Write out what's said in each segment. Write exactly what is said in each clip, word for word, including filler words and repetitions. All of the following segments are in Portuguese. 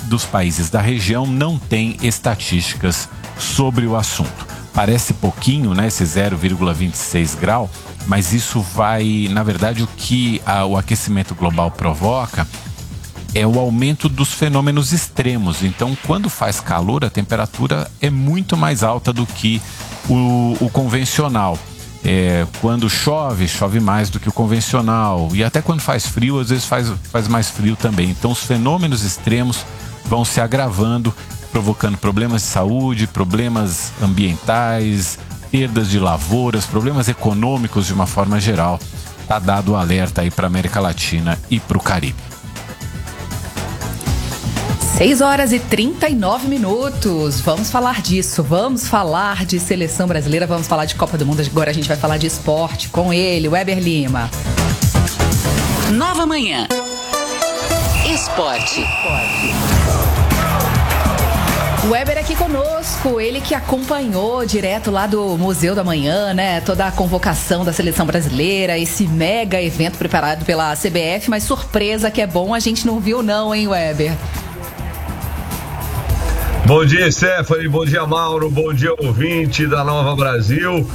dos países da região não tem estatísticas sobre o assunto. Parece pouquinho, né, esse zero vírgula vinte e seis grau, mas isso vai, na verdade, o que a, o aquecimento global provoca é o aumento dos fenômenos extremos. Então, quando faz calor, a temperatura é muito mais alta do que o, o convencional. É, quando chove, chove mais do que o convencional. E até quando faz frio, às vezes faz, faz mais frio também. Então, os fenômenos extremos vão se agravando, provocando problemas de saúde, problemas ambientais, perdas de lavouras, problemas econômicos de uma forma geral. Está dado o alerta aí para a América Latina e para o Caribe. seis horas e trinta e nove minutos. Vamos falar disso. Vamos falar de seleção brasileira. Vamos falar de Copa do Mundo. Agora a gente vai falar de esporte com ele, Weber Lima. Nova Manhã. Esporte. O Weber aqui conosco, ele que acompanhou direto lá do Museu da Manhã, né? Toda a convocação da seleção brasileira, esse mega evento preparado pela C B F, mas surpresa que é bom, a gente não viu não, hein, Weber? Bom dia, Stephanie, bom dia, Mauro, bom dia, ouvinte da Nova Brasil.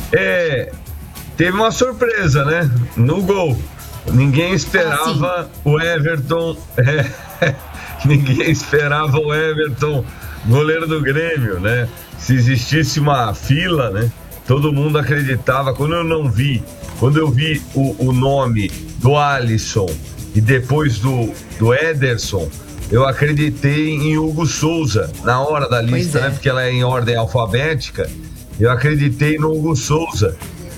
É, teve uma surpresa, né? No gol. Ninguém esperava ah, o Everton, é, ninguém esperava o Everton, goleiro do Grêmio, né? Se existisse uma fila, né? Todo mundo acreditava. Quando eu não vi, quando eu vi o, o nome do Alisson e depois do, do Ederson, eu acreditei em Hugo Souza, na hora da lista, é. né? Porque ela é em ordem alfabética. Eu acreditei no Hugo Souza.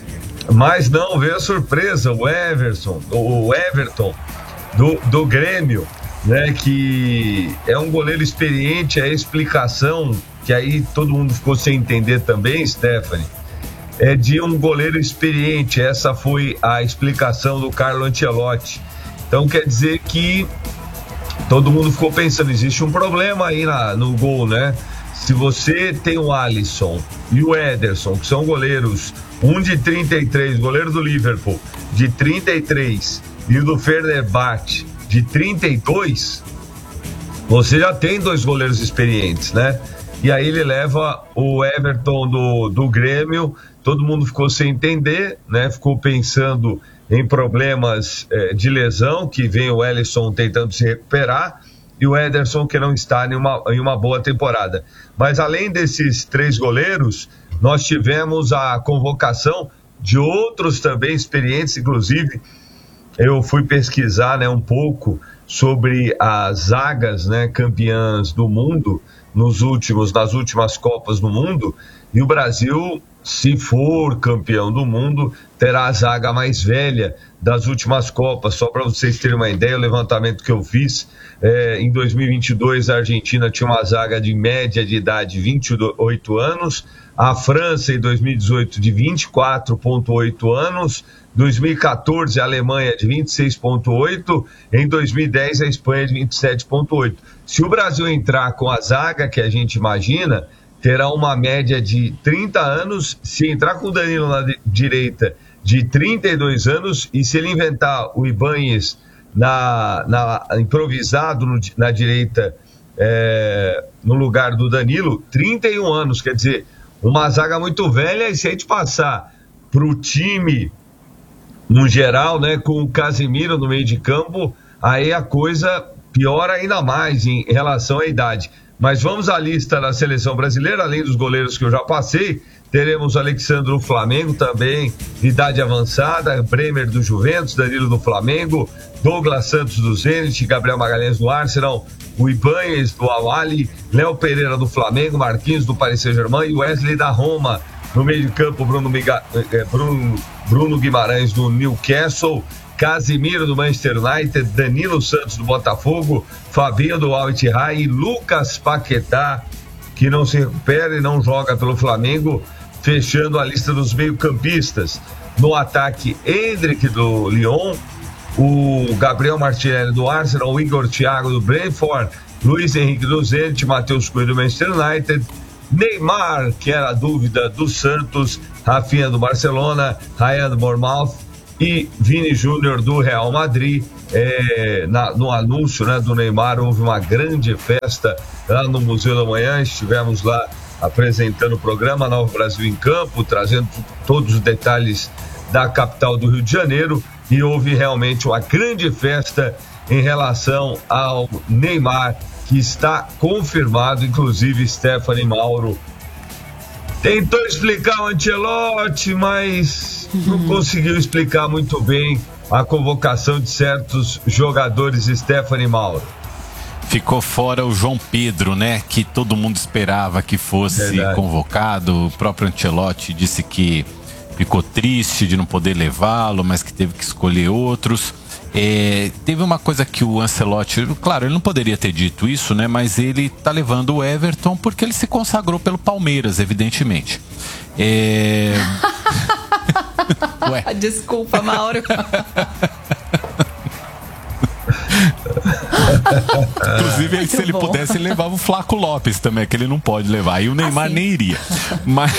Mas não, veio a surpresa, o Everson, o Everton do, do Grêmio, né? Que é um goleiro experiente, é a explicação, que aí todo mundo ficou sem entender também, Stephanie, é de um goleiro experiente. Essa foi a explicação do Carlo Ancelotti. Então quer dizer que todo mundo ficou pensando, existe um problema aí na, no gol, né? Se você tem o Alisson e o Ederson, que são goleiros, um de trinta e três, goleiro do Liverpool, de trinta e três, e o do Fenerbahçe, de trinta e dois, você já tem dois goleiros experientes, né? E aí ele leva o Everton do, do Grêmio, todo mundo ficou sem entender, né? Ficou pensando em problemas eh, de lesão, que vem o Alisson tentando se recuperar, e o Ederson que não está em uma, em uma boa temporada. Mas além desses três goleiros, nós tivemos a convocação de outros também experientes, inclusive eu fui pesquisar, né, um pouco sobre as zagas, né, campeãs do mundo nos últimos, nas últimas Copas do Mundo, e o Brasil, se for campeão do mundo, terá a zaga mais velha das últimas Copas. Só para vocês terem uma ideia, o levantamento que eu fiz, é, em dois mil e vinte e dois a Argentina tinha uma zaga de média de idade de vinte e oito anos, a França em dois mil e dezoito de vinte e quatro vírgula oito anos, dois mil e quatorze a Alemanha de vinte e seis vírgula oito, em dois mil e dez a Espanha de vinte e sete vírgula oito. Se o Brasil entrar com a zaga que a gente imagina, terá uma média de trinta anos, se entrar com o Danilo na direita, de trinta e dois anos, e se ele inventar o Ibáñez na, na, improvisado no, na direita, é, no lugar do Danilo, trinta e um anos, quer dizer, uma zaga muito velha. E se a gente passar para o time no geral, né, com o Casemiro no meio de campo, aí a coisa piora ainda mais em relação à idade. Mas vamos à lista da seleção brasileira, além dos goleiros que eu já passei, teremos Alexandre do Flamengo também, idade avançada, Bremer do Juventus, Danilo do Flamengo, Douglas Santos do Zenit, Gabriel Magalhães do Arsenal, o Ibáñez do Al-Ahly, Léo Pereira do Flamengo, Marquinhos do Paris Saint-Germain e Wesley da Roma. No meio de campo, Bruno, Miga... Bruno... Bruno Guimarães do Newcastle, Casemiro do Manchester United, Danilo Santos do Botafogo, Fabinho do Al-Ittihad e Lucas Paquetá, que não se recupera e não joga pelo Flamengo, fechando a lista dos meio-campistas. No ataque, Endrick do Lyon, o Gabriel Martinelli do Arsenal, o Igor Thiago do Brentford, Luiz Henrique do Zenit, Matheus Cunha do Manchester United, Neymar, que era a dúvida do Santos, Rafinha do Barcelona, Ryan do Bournemouth, e Vini Júnior do Real Madrid. É, na, no anúncio, né, do Neymar, houve uma grande festa lá no Museu da Manhã. Estivemos lá apresentando o programa Nova Brasil em Campo, trazendo todos os detalhes da capital do Rio de Janeiro, e houve realmente uma grande festa em relação ao Neymar, que está confirmado. Inclusive Stephanie Mauro tentou explicar o Ancelotti, mas não conseguiu explicar muito bem a convocação de certos jogadores. Stephanie Mauro. Ficou fora o João Pedro, né? Que todo mundo esperava que fosse Verdade. convocado. O próprio Ancelotti disse que ficou triste de não poder levá-lo, mas que teve que escolher outros. É, teve uma coisa que o Ancelotti, claro, ele não poderia ter dito isso, né? Mas ele tá levando o Everton porque ele se consagrou pelo Palmeiras, evidentemente. É... Ué. Desculpa, Mauro. Inclusive, aí, se ele bom. pudesse, ele levava o Flaco Lopes também, que ele não pode levar. E o Neymar assim. nem iria. Mas,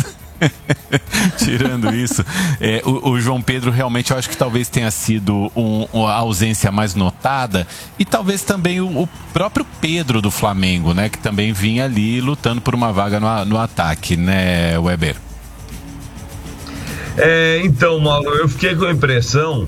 tirando isso, é, o, o João Pedro realmente, eu acho que talvez tenha sido um, uma ausência mais notada. E talvez também o, o próprio Pedro do Flamengo, né? Que também vinha ali lutando por uma vaga no, no ataque, né, Weber? É, então, Mauro, eu fiquei com a impressão,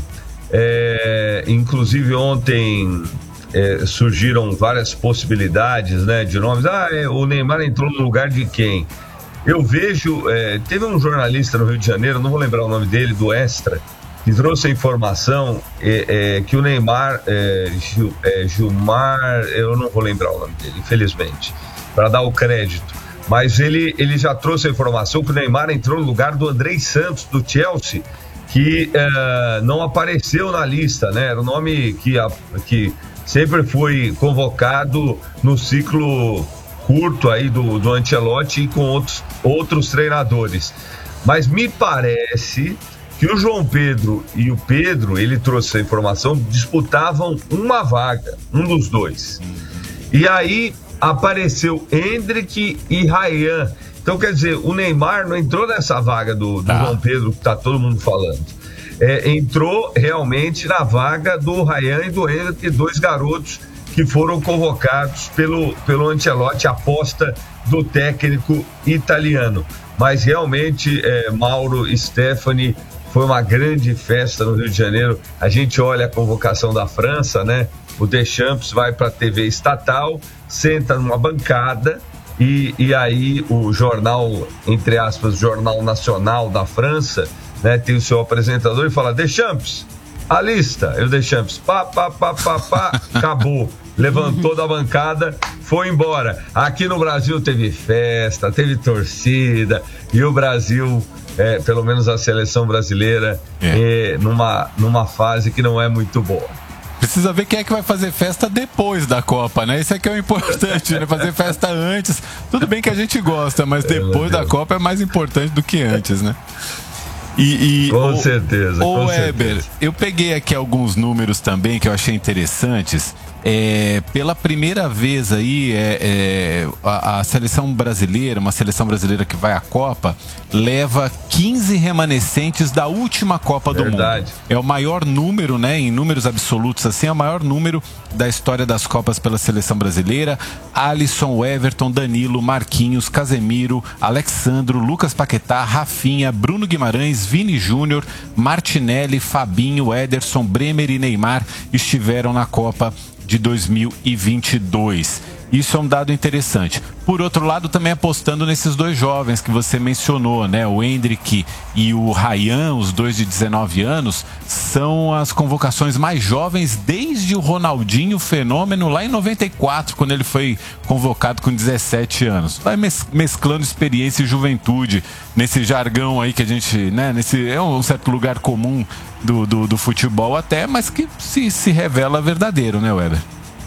é, inclusive ontem é, surgiram várias possibilidades, né, de nomes. Ah, é, o Neymar entrou no lugar de quem? Eu vejo, é, teve um jornalista no Rio de Janeiro, não vou lembrar o nome dele, do Extra, que trouxe a informação é, é, que o Neymar, é, Gil, é, Gilmar, eu não vou lembrar o nome dele, infelizmente, para dar o crédito. Mas ele, ele já trouxe a informação que o Neymar entrou no lugar do Andrei Santos, do Chelsea, que uh, não apareceu na lista, né? Era o nome que, a, que sempre foi convocado no ciclo curto aí do, do Ancelotti e com outros, outros treinadores. Mas me parece que o João Pedro e o Pedro, ele trouxe a informação, disputavam uma vaga, um dos dois. E aí apareceu Endrick e Ryan. Então, quer dizer, o Neymar não entrou nessa vaga do, do tá. João Pedro, que tá todo mundo falando. É, entrou realmente na vaga do Ryan e do Endrick, dois garotos que foram convocados pelo, pelo Ancelotti, aposta do técnico italiano. Mas realmente, é, Mauro e Stephanie, foi uma grande festa no Rio de Janeiro. A gente olha a convocação da França, né? O Deschamps vai para a T V estatal, senta numa bancada e, e aí o jornal, entre aspas, Jornal Nacional da França, né, tem o seu apresentador e fala: Deschamps, a lista. E o Deschamps, pá, pá, pá, pá, pá, acabou. Levantou da bancada, foi embora. Aqui no Brasil teve festa, teve torcida e o Brasil, é, pelo menos a seleção brasileira, é. É, numa, numa fase que não é muito boa. Precisa ver quem é que vai fazer festa depois da Copa, né? Isso é que é o importante, né? Fazer festa antes. Tudo bem que a gente gosta, mas depois da Copa é mais importante do que antes, né? E, e, com o, certeza. Ô, Weber, eu peguei aqui alguns números também que eu achei interessantes. É, pela primeira vez aí, é, é, a, a seleção brasileira, uma seleção brasileira que vai à Copa, leva quinze remanescentes da última Copa do Verdade. Mundo. É o maior número, né, em números absolutos, assim, é o maior número da história das Copas pela seleção brasileira. Alisson, Everton, Danilo, Marquinhos, Casemiro, Alexandro, Lucas Paquetá, Rafinha, Bruno Guimarães, Vini Júnior, Martinelli, Fabinho, Ederson, Bremer e Neymar estiveram na Copa de dois mil e vinte e dois. Isso é um dado interessante. Por outro lado, também apostando nesses dois jovens que você mencionou, né? O Endrick e o Ryan, os dois de dezenove anos, são as convocações mais jovens desde o Ronaldinho Fenômeno lá em noventa e quatro, quando ele foi convocado com dezessete anos. Vai mes- mesclando experiência e juventude nesse jargão aí que a gente, né? Nesse, é um certo lugar comum do, do, do futebol até, mas que se, se revela verdadeiro, né, Weber?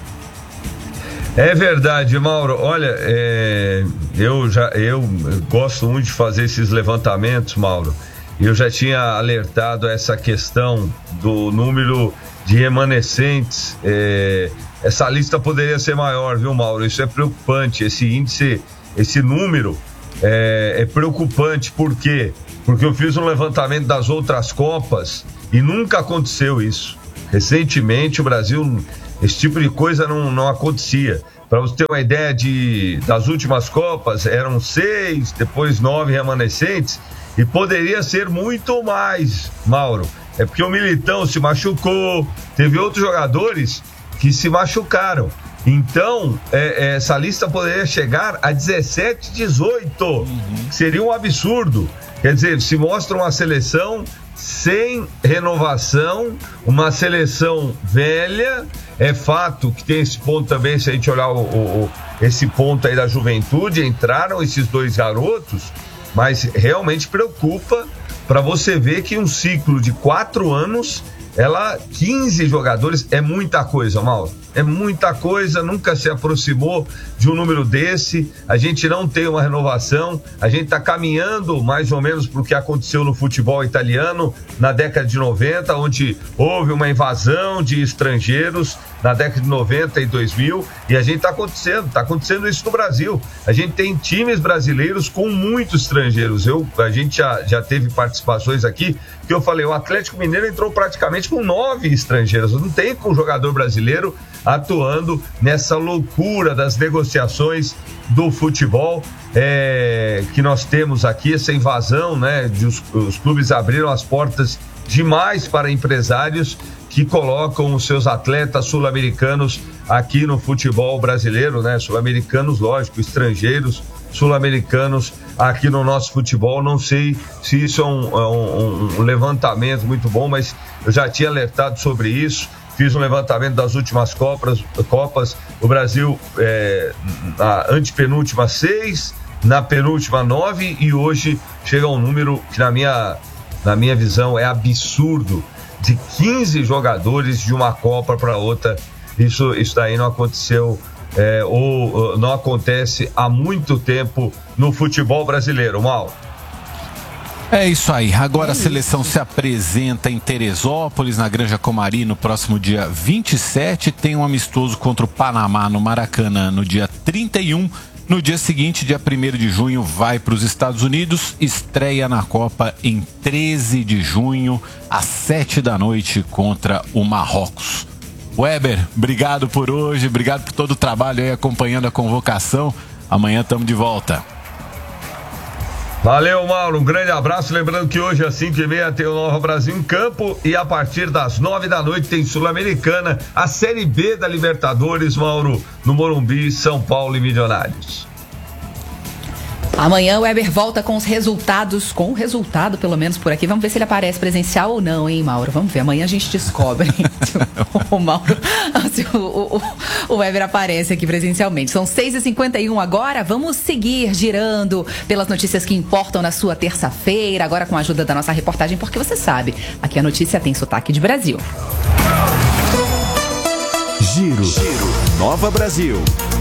É verdade, Mauro. Olha, é, eu já eu gosto muito de fazer esses levantamentos, Mauro. Eu já tinha alertado essa questão do número de remanescentes. É, essa lista poderia ser maior, viu, Mauro? Isso é preocupante. Esse índice, esse número é, é preocupante. Por quê? Porque eu fiz um levantamento das outras Copas E nunca aconteceu isso. Recentemente, o Brasil, esse tipo de coisa não, não acontecia. Para você ter uma ideia de, das últimas Copas, eram seis, depois nove remanescentes, e poderia ser muito mais, Mauro. É porque o Militão se machucou, teve outros jogadores que se machucaram. Então, é, essa lista poderia chegar a dezessete, dezoito, uhum. Seria um absurdo. Quer dizer, se mostra uma seleção sem renovação, uma seleção velha. É fato que tem esse ponto também, se a gente olhar o, o, esse ponto aí da juventude, entraram esses dois garotos, mas realmente preocupa para você ver que um ciclo de quatro anos, ela, quinze jogadores, é muita coisa, Mauro. É muita coisa, nunca se aproximou de um número desse. A gente não tem uma renovação, a gente está caminhando mais ou menos para o que aconteceu no futebol italiano na década de noventa, onde houve uma invasão de estrangeiros na década de noventa e dois mil, e a gente está acontecendo, está acontecendo isso no Brasil. A gente tem times brasileiros com muitos estrangeiros. Eu, a gente já, já teve participações aqui, que eu falei, o Atlético Mineiro entrou praticamente com nove estrangeiros, não tem com um jogador brasileiro atuando nessa loucura das negociações do futebol, é, que nós temos aqui, essa invasão, né? De os, os clubes abriram as portas demais para empresários que colocam os seus atletas sul-americanos aqui no futebol brasileiro, né? Sul-americanos, lógico, estrangeiros, sul-americanos aqui no nosso futebol. Não sei se isso é um, um, um levantamento muito bom, mas eu já tinha alertado sobre isso. Fiz um levantamento das últimas Copas, Copas. O Brasil, é, na antepenúltima, seis, na penúltima, nove, e hoje chega um número que, na minha, na minha visão, é absurdo, de quinze jogadores de uma Copa para outra. Isso, isso daí não aconteceu, é, ou, ou não acontece há muito tempo no futebol brasileiro, Mal. É isso aí, agora a seleção se apresenta em Teresópolis, na Granja Comari, no próximo dia vinte e sete, tem um amistoso contra o Panamá no Maracanã no dia trinta e um, no dia seguinte, dia primeiro de junho, vai para os Estados Unidos, estreia na Copa em treze de junho, às sete da noite, contra o Marrocos. Weber, obrigado por hoje, obrigado por todo o trabalho aí acompanhando a convocação, amanhã estamos de volta. Valeu, Mauro, um grande abraço, lembrando que hoje às cinco e meia tem o Nova Brasil em campo, e a partir das nove da noite tem Sul-Americana, a Série B da Libertadores, Mauro, no Morumbi, São Paulo e Milionários. Amanhã o Weber volta com os resultados, com o resultado pelo menos por aqui. Vamos ver se ele aparece presencial ou não, hein, Mauro? Vamos ver, amanhã a gente descobre. o Mauro, o, o, o Weber aparece aqui presencialmente. São seis e cinquenta e um agora, vamos seguir girando pelas notícias que importam na sua terça-feira, agora com a ajuda da nossa reportagem, porque você sabe, aqui a notícia tem sotaque de Brasil. Giro, Giro. Nova Brasil.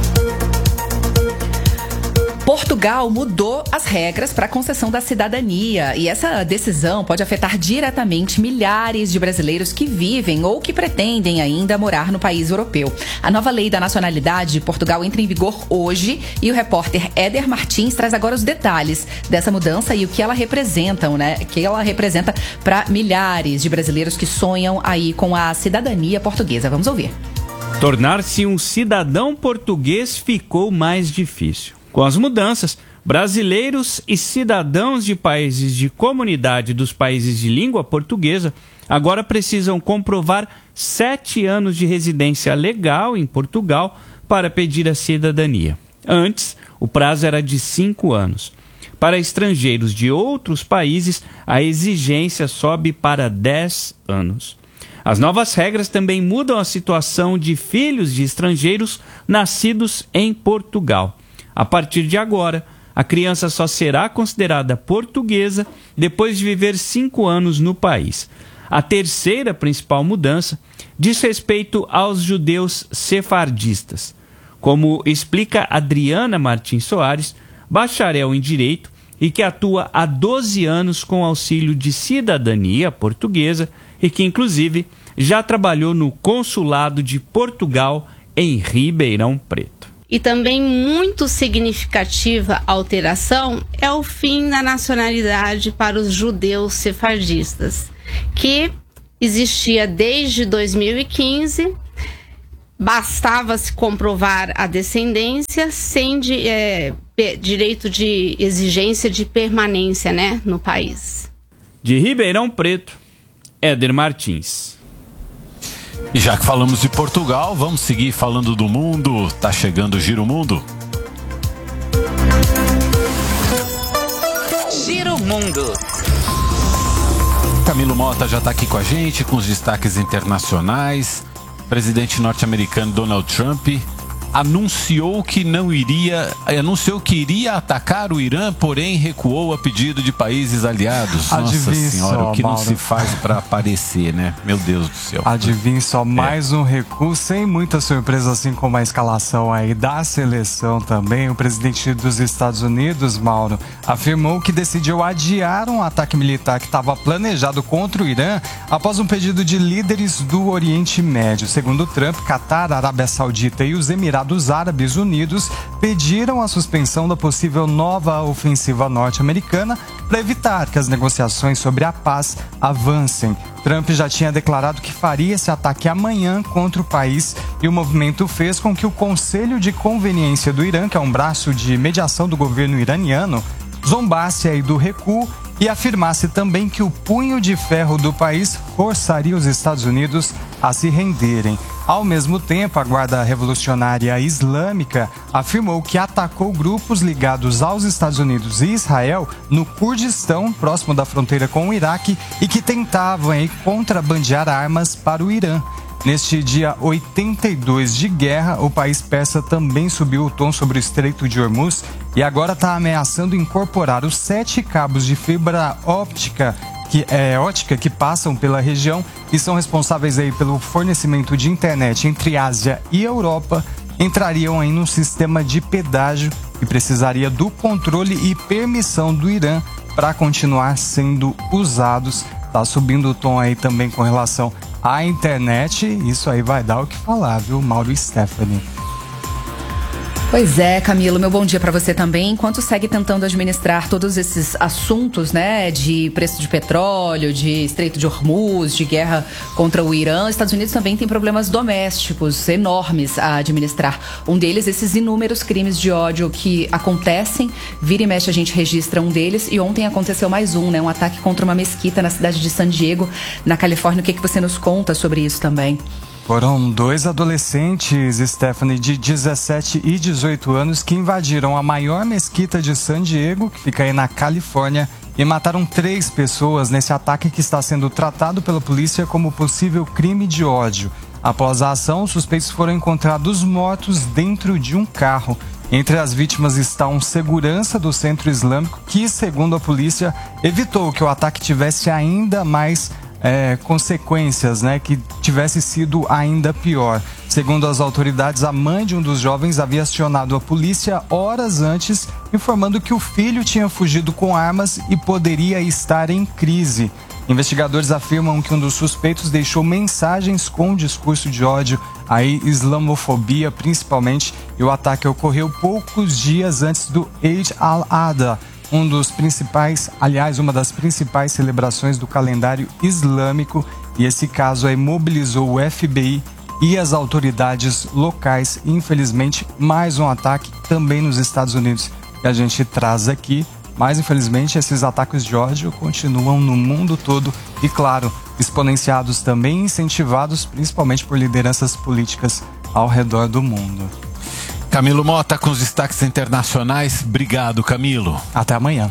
Portugal mudou as regras para a concessão da cidadania, e essa decisão pode afetar diretamente milhares de brasileiros que vivem ou que pretendem ainda morar no país europeu. A nova lei da nacionalidade de Portugal entra em vigor hoje, e o repórter Éder Martins traz agora os detalhes dessa mudança e o que ela representa, né? Que ela representa para milhares de brasileiros que sonham aí com a cidadania portuguesa. Vamos ouvir. Tornar-se um cidadão português ficou mais difícil. Com as mudanças, brasileiros e cidadãos de países de comunidade dos países de língua portuguesa agora precisam comprovar sete anos de residência legal em Portugal para pedir a cidadania. Antes, o prazo era de cinco anos. Para estrangeiros de outros países, a exigência sobe para dez anos. As novas regras também mudam a situação de filhos de estrangeiros nascidos em Portugal. A partir de agora, a criança só será considerada portuguesa depois de viver cinco anos no país. A terceira principal mudança diz respeito aos judeus sefardistas. Como explica Adriana Martins Soares, bacharel em Direito e que atua há doze anos com auxílio de cidadania portuguesa e que, inclusive, já trabalhou no Consulado de Portugal em Ribeirão Preto. E também muito significativa alteração é o fim da nacionalidade para os judeus sefardistas, que existia desde dois mil e quinze. Bastava se comprovar a descendência sem de, é, direito de exigência de permanência, né, no país. De Ribeirão Preto, Éder Martins. E já que falamos de Portugal, vamos seguir falando do mundo. Tá chegando o Giro Mundo. Giro Mundo. Camilo Mota já está aqui com a gente com os destaques internacionais. O presidente norte-americano Donald Trump anunciou que não iria, anunciou que iria atacar o Irã, porém recuou a pedido de países aliados. Adivinhe Nossa senhora, só, o que Mauro. não se faz para aparecer, né? Meu Deus do céu. Adivinhe só, mais é. um recuo, sem muita surpresa, assim como a escalação aí da seleção também. O presidente dos Estados Unidos, Mauro, afirmou que decidiu adiar um ataque militar que estava planejado contra o Irã após um pedido de líderes do Oriente Médio. Segundo Trump, Catar, Arábia Saudita e os Emirados Árabes Unidos pediram a suspensão da possível nova ofensiva norte-americana para evitar que as negociações sobre a paz avancem. Trump já tinha declarado que faria esse ataque amanhã contra o país e o movimento fez com que o Conselho de Conveniência do Irã, que é um braço de mediação do governo iraniano, zombasse aí do recuo e afirmasse também que o punho de ferro do país forçaria os Estados Unidos a se renderem. Ao mesmo tempo, a Guarda Revolucionária Islâmica afirmou que atacou grupos ligados aos Estados Unidos e Israel no Kurdistão, próximo da fronteira com o Iraque, e que tentavam aí contrabandear armas para o Irã. Neste dia oitenta e dois de guerra, o país persa também subiu o tom sobre o Estreito de Hormuz e agora está ameaçando incorporar os sete cabos de fibra óptica que, é, ótica que passam pela região e são responsáveis aí pelo fornecimento de internet entre Ásia e Europa, entrariam aí num sistema de pedágio que precisaria do controle e permissão do Irã para continuar sendo usados. Está subindo o tom aí também com relação à internet. Isso aí vai dar o que falar, viu, Mauro e Stephanie? Pois é, Camilo, meu bom dia para você também. Enquanto segue tentando administrar todos esses assuntos, né, de preço de petróleo, de Estreito de Hormuz, de guerra contra o Irã, os Estados Unidos também tem problemas domésticos enormes a administrar. Um deles, esses inúmeros crimes de ódio que acontecem, vira e mexe a gente registra um deles, e ontem aconteceu mais um, né, um ataque contra uma mesquita na cidade de San Diego, na Califórnia. O que, que você nos conta sobre isso também? Foram dois adolescentes, Stephanie, de dezessete e dezoito anos, que invadiram a maior mesquita de San Diego, que fica aí na Califórnia, e mataram três pessoas nesse ataque que está sendo tratado pela polícia como possível crime de ódio. Após a ação, os suspeitos foram encontrados mortos dentro de um carro. Entre as vítimas está um segurança do Centro Islâmico que, segundo a polícia, evitou que o ataque tivesse ainda mais É, consequências, né, que tivesse sido ainda pior. Segundo as autoridades, a mãe de um dos jovens havia acionado a polícia horas antes, informando que o filho tinha fugido com armas e poderia estar em crise. Investigadores afirmam que um dos suspeitos deixou mensagens com discurso de ódio, a islamofobia principalmente, e o ataque ocorreu poucos dias antes do Eid al-Adha, um dos principais, aliás, uma das principais celebrações do calendário islâmico, e esse caso aí mobilizou o F B I e as autoridades locais. Infelizmente, mais um ataque também nos Estados Unidos que a gente traz aqui, mas infelizmente esses ataques de ódio continuam no mundo todo e, claro, exponenciados também, incentivados principalmente por lideranças políticas ao redor do mundo. Camilo Mota com os destaques internacionais. Obrigado, Camilo. Até amanhã.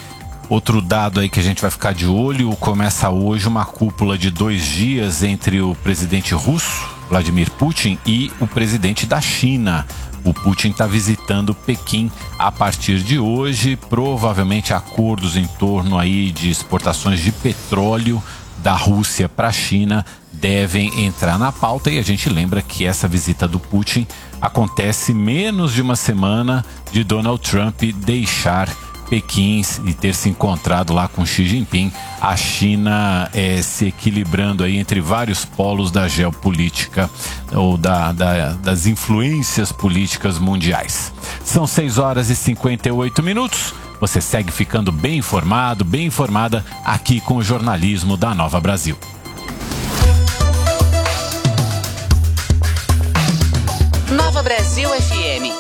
Outro dado aí que a gente vai ficar de olho: começa hoje uma cúpula de dois dias entre o presidente russo, Vladimir Putin, e o presidente da China. O Putin está visitando Pequim a partir de hoje. Provavelmente acordos em torno aí de exportações de petróleo da Rússia para a China devem entrar na pauta, e a gente lembra que essa visita do Putin acontece menos de uma semana de Donald Trump deixar Pequim e ter se encontrado lá com Xi Jinping. A China é, se equilibrando aí entre vários polos da geopolítica ou da, da, das influências políticas mundiais. São seis horas e cinquenta e oito minutos. Você segue ficando bem informado, bem informada aqui com o jornalismo da Nova Brasil. Brasil F M.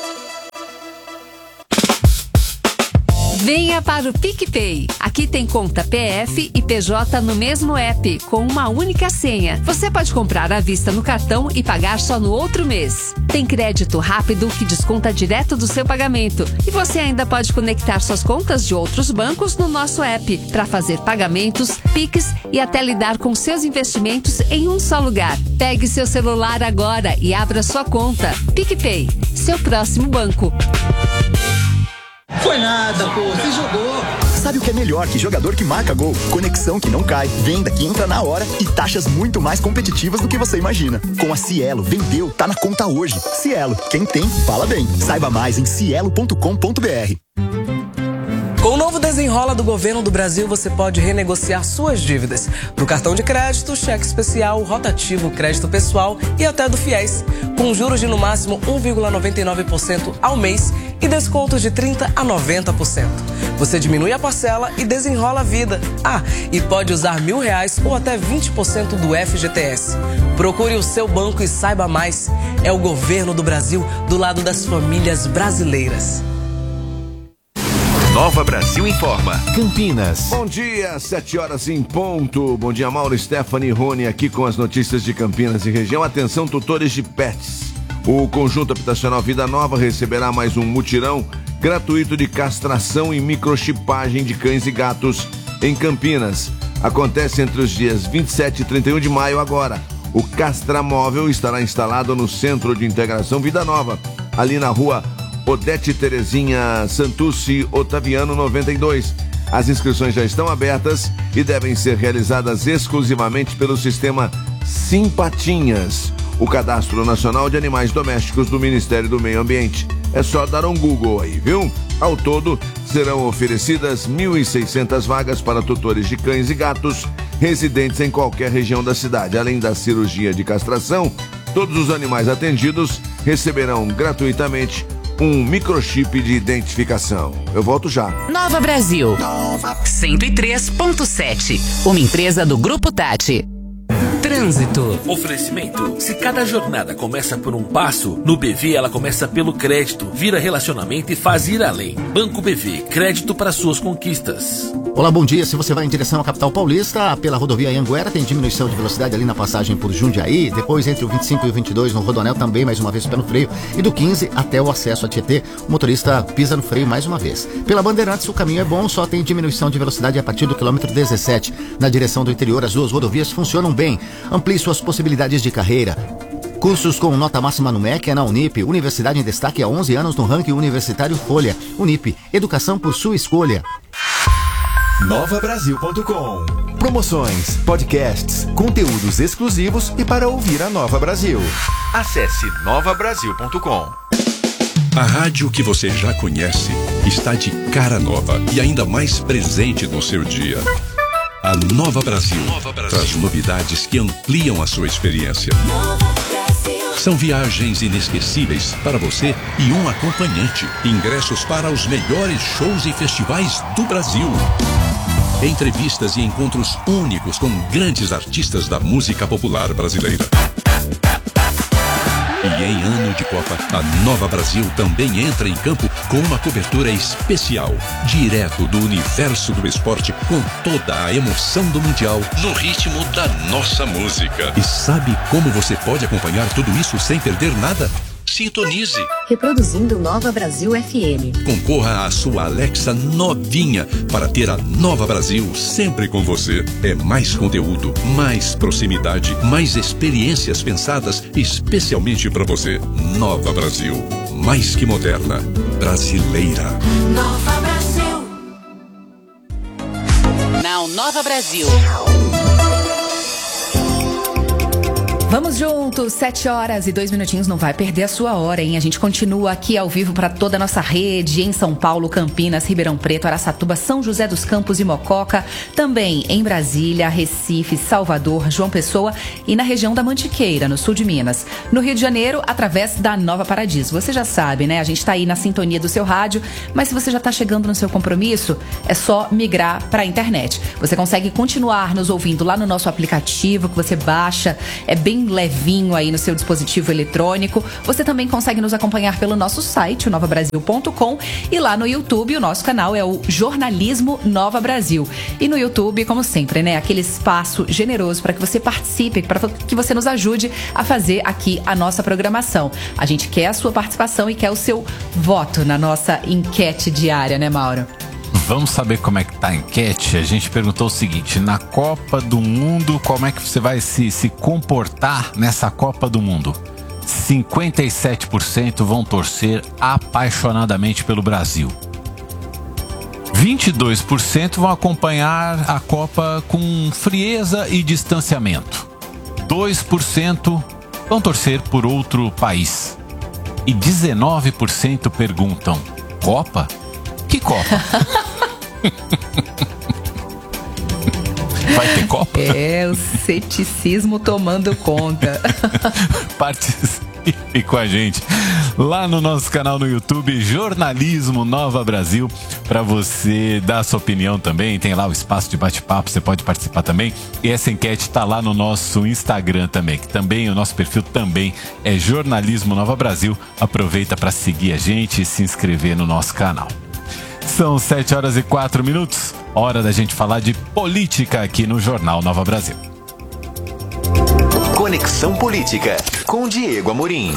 Venha para o PicPay. Aqui tem conta P F e P J no mesmo app, com uma única senha. Você pode comprar à vista no cartão e pagar só no outro mês. Tem crédito rápido que desconta direto do seu pagamento. E você ainda pode conectar suas contas de outros bancos no nosso app para fazer pagamentos, Pix e até lidar com seus investimentos em um só lugar. Pegue seu celular agora e abra sua conta. PicPay, seu próximo banco. Foi nada, pô, você jogou. Sabe o que é melhor que jogador que marca gol? Conexão que não cai, venda que entra na hora e taxas muito mais competitivas do que você imagina. Com a Cielo, vendeu, tá na conta hoje. Cielo, quem tem, fala bem. Saiba mais em cielo ponto com ponto br. Com o novo Desenrola do Governo do Brasil, você pode renegociar suas dívidas. Pro cartão de crédito, cheque especial, rotativo, crédito pessoal e até do FIES. Com juros de no máximo um vírgula noventa e nove por cento ao mês e descontos de trinta por cento a noventa por cento. Você diminui a parcela e desenrola a vida. Ah, e pode usar mil reais ou até vinte por cento do F G T S. Procure o seu banco e saiba mais. É o Governo do Brasil do lado das famílias brasileiras. Nova Brasil informa. Campinas. Bom dia, sete horas em ponto. Bom dia, Mauro, Stephanie e Rony aqui com as notícias de Campinas e região. Atenção, tutores de pets. O Conjunto Habitacional Vida Nova receberá mais um mutirão gratuito de castração e microchipagem de cães e gatos em Campinas. Acontece entre os dias vinte e sete e trinta e um de maio agora. O Castramóvel estará instalado no Centro de Integração Vida Nova, ali na rua Odete Terezinha Santucci Otaviano noventa e dois. As inscrições já estão abertas e devem ser realizadas exclusivamente pelo sistema Simpatinhas, o Cadastro Nacional de Animais Domésticos do Ministério do Meio Ambiente. É só dar um Google aí, viu? Ao todo, serão oferecidas mil e seiscentas vagas para tutores de cães e gatos residentes em qualquer região da cidade. Além da cirurgia de castração, todos os animais atendidos receberão gratuitamente um microchip de identificação. Eu volto já. Nova Brasil. cento e três ponto sete. Uma empresa do Grupo Tati. Trânsito. Oferecimento. Se cada jornada começa por um passo, no B V ela começa pelo crédito, vira relacionamento e faz ir além. Banco B V, crédito para suas conquistas. Olá, bom dia. Se você vai em direção à capital paulista, pela rodovia Anhanguera, tem diminuição de velocidade ali na passagem por Jundiaí. Depois, entre o vinte e cinco e o vinte e dois, no Rodoanel, também mais uma vez pé no freio. E do quinze até o acesso a Tietê, o motorista pisa no freio mais uma vez. Pela Bandeirantes, o caminho é bom, só tem diminuição de velocidade a partir do quilômetro dezessete. Na direção do interior, as duas rodovias funcionam bem. Amplie suas possibilidades de carreira. Cursos com nota máxima no M E C é na Unip. Universidade em destaque há onze anos no ranking universitário Folha. Unip, educação por sua escolha. nova brasil ponto com. Promoções, podcasts, conteúdos exclusivos e para ouvir a Nova Brasil. Acesse nova brasil ponto com. A rádio que você já conhece está de cara nova e ainda mais presente no seu dia. A Nova Brasil, Nova Brasil traz novidades que ampliam a sua experiência. São viagens inesquecíveis para você e um acompanhante. Ingressos para os melhores shows e festivais do Brasil. Entrevistas e encontros únicos com grandes artistas da música popular brasileira. E em ano de Copa, a Nova Brasil também entra em campo com uma cobertura especial, direto do universo do esporte, com toda a emoção do Mundial, no ritmo da nossa música. E sabe como você pode acompanhar tudo isso sem perder nada? Sintonize. Reproduzindo Nova Brasil F M. Concorra à sua Alexa novinha para ter a Nova Brasil sempre com você. É mais conteúdo, mais proximidade, mais experiências pensadas especialmente para você. Nova Brasil, mais que moderna, brasileira. Nova Brasil. Now Nova Brasil. Vamos juntos, sete horas e dois minutinhos, não vai perder a sua hora, hein? A gente continua aqui ao vivo para toda a nossa rede, em São Paulo, Campinas, Ribeirão Preto, Araçatuba, São José dos Campos e Mococa, também em Brasília, Recife, Salvador, João Pessoa e na região da Mantiqueira, no sul de Minas. No Rio de Janeiro, através da Nova Paradiso. Você já sabe, né? A gente tá aí na sintonia do seu rádio, mas se você já tá chegando no seu compromisso, é só migrar para a internet. Você consegue continuar nos ouvindo lá no nosso aplicativo que você baixa, é bem bem levinho aí no seu dispositivo eletrônico. Você também consegue nos acompanhar pelo nosso site, o nova brasil ponto com, e lá no YouTube o nosso canal é o Jornalismo Nova Brasil. E no YouTube, como sempre, né, aquele espaço generoso para que você participe, para que você nos ajude a fazer aqui a nossa programação. A gente quer a sua participação e quer o seu voto na nossa enquete diária, né, Mauro? Vamos saber como é que tá a enquete? A gente perguntou o seguinte: na Copa do Mundo, como é que você vai se, se comportar nessa Copa do Mundo? cinquenta e sete por cento vão torcer apaixonadamente pelo Brasil. vinte e dois por cento vão acompanhar a Copa com frieza e distanciamento. dois por cento vão torcer por outro país. E dezenove por cento perguntam: Copa? Que Copa? Vai ter Copa? É, o ceticismo tomando conta. Participe com a gente lá no nosso canal no YouTube, Jornalismo Nova Brasil, para você dar a sua opinião também. Tem lá o espaço de bate-papo, você pode participar também. E essa enquete está lá no nosso Instagram também, que também, o nosso perfil também é Jornalismo Nova Brasil. Aproveita para seguir a gente e se inscrever no nosso canal. São sete horas e quatro minutos, hora da gente falar de política aqui no Jornal Nova Brasil. Conexão Política, com Diego Amorim.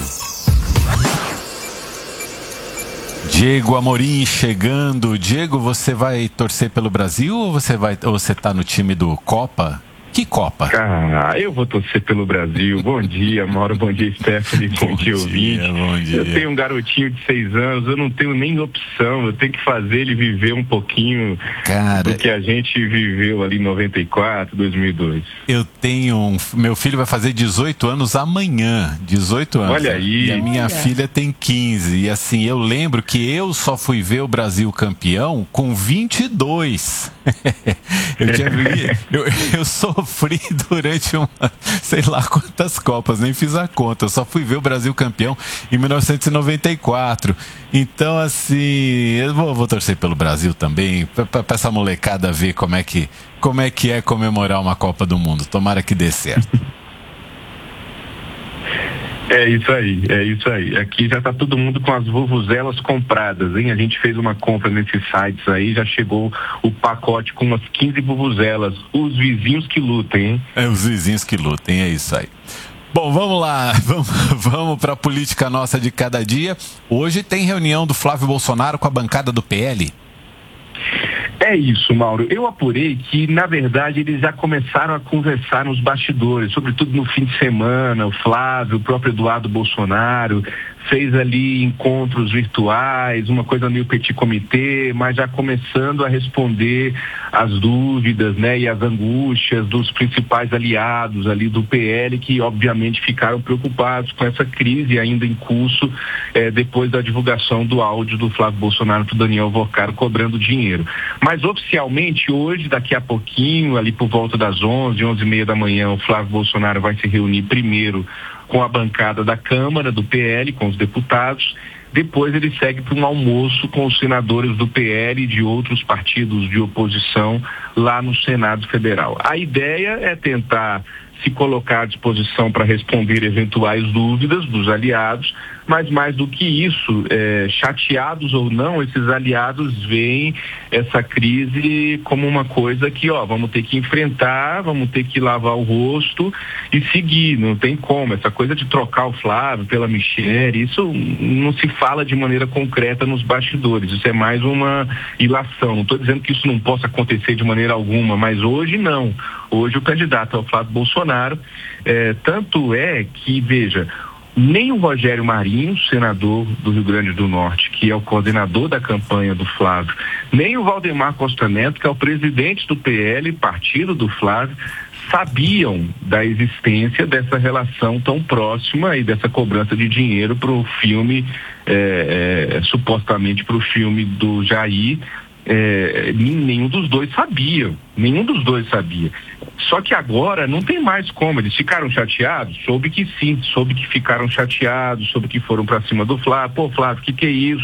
Diego Amorim chegando. Diego, você vai torcer pelo Brasil ou você vai, ou você tá no time do Copa? Que Copa? Ah, eu vou torcer pelo Brasil. Bom dia, Mauro. Bom dia, Stephanie. Bom, bom dia, ouvinte. Bom dia. Eu tenho um garotinho de seis anos, eu não tenho nem opção. Eu tenho que fazer ele viver um pouquinho Cara, do que a gente viveu ali em noventa e quatro, dois mil e dois. Eu tenho um... Meu filho vai fazer dezoito anos amanhã. dezoito anos. Olha aí. E a minha Olha. filha tem quinze. E assim, eu lembro que eu só fui ver o Brasil campeão com vinte e dois. eu, tinha... eu, eu sofri durante uma, sei lá quantas Copas, nem fiz a conta. Eu só fui ver o Brasil campeão em mil novecentos e noventa e quatro. Então, assim, eu vou, vou torcer pelo Brasil também, para essa molecada ver como é, que, como é que é comemorar uma Copa do Mundo. Tomara que dê certo. É isso aí, é isso aí. Aqui já tá todo mundo com as vuvuzelas compradas, hein? A gente fez uma compra nesses sites aí, já chegou o pacote com umas quinze vuvuzelas. Os vizinhos que lutem, hein? É, os vizinhos que lutem, é isso aí. Bom, vamos lá, vamos, vamos para a política nossa de cada dia. Hoje tem reunião do Flávio Bolsonaro com a bancada do P L. É isso, Mauro. Eu apurei que, na verdade, eles já começaram a conversar nos bastidores, sobretudo no fim de semana. O Flávio, o próprio Eduardo Bolsonaro, fez ali encontros virtuais, uma coisa meio petit comité, mas já começando a responder as dúvidas, né, e as angústias dos principais aliados ali do P L, que obviamente ficaram preocupados com essa crise ainda em curso, eh, depois da divulgação do áudio do Flávio Bolsonaro para o Daniel Vorcaro cobrando dinheiro. Mas oficialmente hoje, daqui a pouquinho, ali por volta das onze, onze e meia da manhã, o Flávio Bolsonaro vai se reunir primeiro com a bancada da Câmara do P L, com os deputados. Depois ele segue para um almoço com os senadores do P L e de outros partidos de oposição lá no Senado Federal. A ideia é tentar se colocar à disposição para responder eventuais dúvidas dos aliados, mas mais do que isso, é, chateados ou não, esses aliados veem essa crise como uma coisa que, ó, vamos ter que enfrentar, vamos ter que lavar o rosto e seguir, não tem como. Essa coisa de trocar o Flávio pela Michele, isso não se fala de maneira concreta nos bastidores, isso é mais uma ilação. Não estou dizendo que isso não possa acontecer de maneira alguma, mas hoje não. Hoje o candidato é o Flávio Bolsonaro, é, tanto é que, veja, nem o Rogério Marinho, senador do Rio Grande do Norte, que é o coordenador da campanha do Flávio, nem o Valdemar Costa Neto, que é o presidente do P L, partido do Flávio, sabiam da existência dessa relação tão próxima e dessa cobrança de dinheiro para o filme, é, é, supostamente para o filme do Jair. É, nenhum dos dois sabia, nenhum dos dois sabia. Só que agora não tem mais como. Eles ficaram chateados? Soube que sim, soube que ficaram chateados, soube que foram para cima do Flávio. Pô, Flávio, o que que é isso?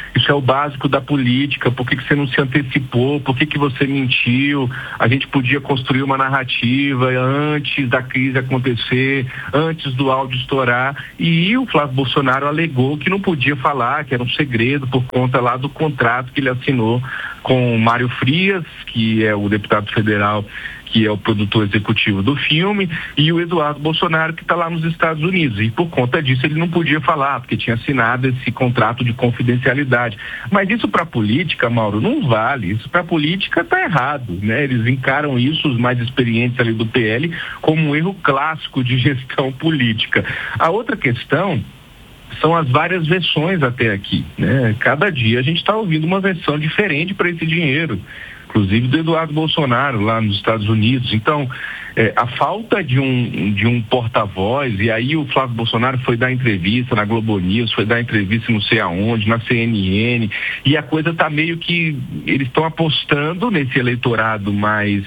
Isso é o básico da política. Por que, que você não se antecipou? Por que, que você mentiu? A gente podia construir uma narrativa antes da crise acontecer, antes do áudio estourar. E o Flávio Bolsonaro alegou que não podia falar, que era um segredo por conta lá do contrato que ele assinou com Mário Frias, que é o deputado federal, que é o produtor executivo do filme, e o Eduardo Bolsonaro, que está lá nos Estados Unidos. E por conta disso ele não podia falar, porque tinha assinado esse contrato de confidencialidade. Mas isso para a política, Mauro, não vale. Isso para a política está errado, né? Eles encaram isso, os mais experientes ali do P L, como um erro clássico de gestão política. A outra questão são as várias versões até aqui, né? Cada dia a gente está ouvindo uma versão diferente para esse dinheiro, inclusive do Eduardo Bolsonaro lá nos Estados Unidos. Então, é, a falta de um, de um porta-voz, e aí o Flávio Bolsonaro foi dar entrevista na Globo News, foi dar entrevista não sei aonde, na C N N, e a coisa tá meio que, eles estão apostando nesse eleitorado mais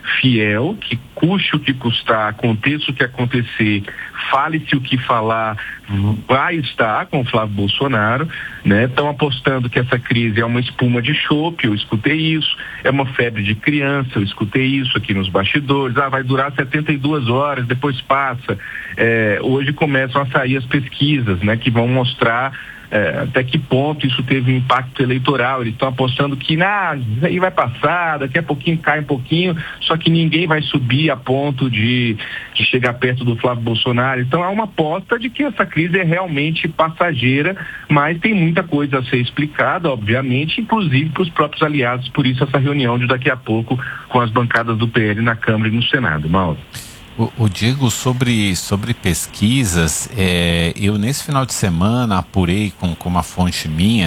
fiel, que custe o que custar, aconteça o que acontecer, fale-se o que falar, vai estar com o Flávio Bolsonaro, né? Estão apostando que essa crise é uma espuma de chope, eu escutei isso, é uma febre de criança, eu escutei isso aqui nos bastidores, ah, vai durar setenta e duas horas, depois passa. É, hoje começam a sair as pesquisas, né, que vão mostrar é, até que ponto isso teve um impacto eleitoral. Eles estão apostando que nah, isso aí vai passar, daqui a pouquinho cai um pouquinho, só que ninguém vai subir a ponto de, de chegar perto do Flávio Bolsonaro. Então há uma aposta de que essa crise é realmente passageira, mas tem muita coisa a ser explicada, obviamente, inclusive para os próprios aliados. Por isso essa reunião de daqui a pouco com as bancadas do P L na Câmara e no Senado. Mauro. O, o Diego, sobre, sobre pesquisas, é, eu nesse final de semana apurei com, com uma fonte minha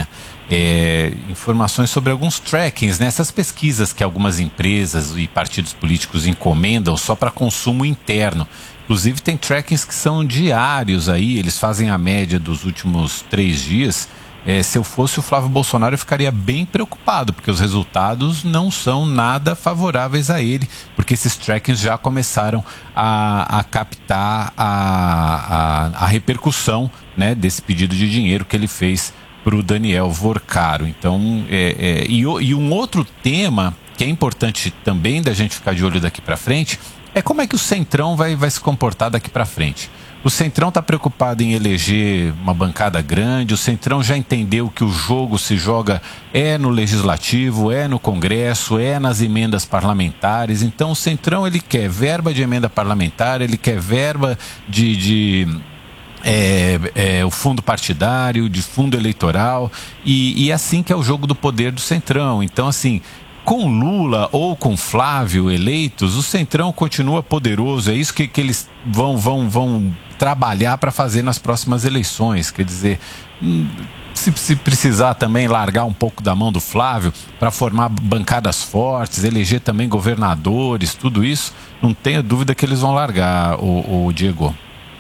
é, informações sobre alguns trackings, né? Essas pesquisas que algumas empresas e partidos políticos encomendam só para consumo interno. Inclusive tem trackings que são diários aí, eles fazem a média dos últimos três dias. É, se eu fosse o Flávio Bolsonaro, eu ficaria bem preocupado, porque os resultados não são nada favoráveis a ele, porque esses trackings já começaram a, a captar a, a, a repercussão, né, desse pedido de dinheiro que ele fez para o Daniel Vorcaro. Então, é, é, e, e um outro tema que é importante também da gente ficar de olho daqui para frente é como é que o Centrão vai, vai se comportar daqui para frente. O Centrão está preocupado em eleger uma bancada grande, o Centrão já entendeu que o jogo se joga é no Legislativo, é no Congresso, é nas emendas parlamentares. Então o Centrão ele quer verba de emenda parlamentar, ele quer verba de... de É, é, o fundo partidário, de fundo eleitoral, e, e é assim que é o jogo do poder do Centrão. Então, assim, com Lula ou com Flávio eleitos, o Centrão continua poderoso. É isso que, que eles vão, vão, vão trabalhar para fazer nas próximas eleições. Quer dizer, se, se precisar também largar um pouco da mão do Flávio para formar bancadas fortes, eleger também governadores, tudo isso, não tenho dúvida que eles vão largar, o, o Diego.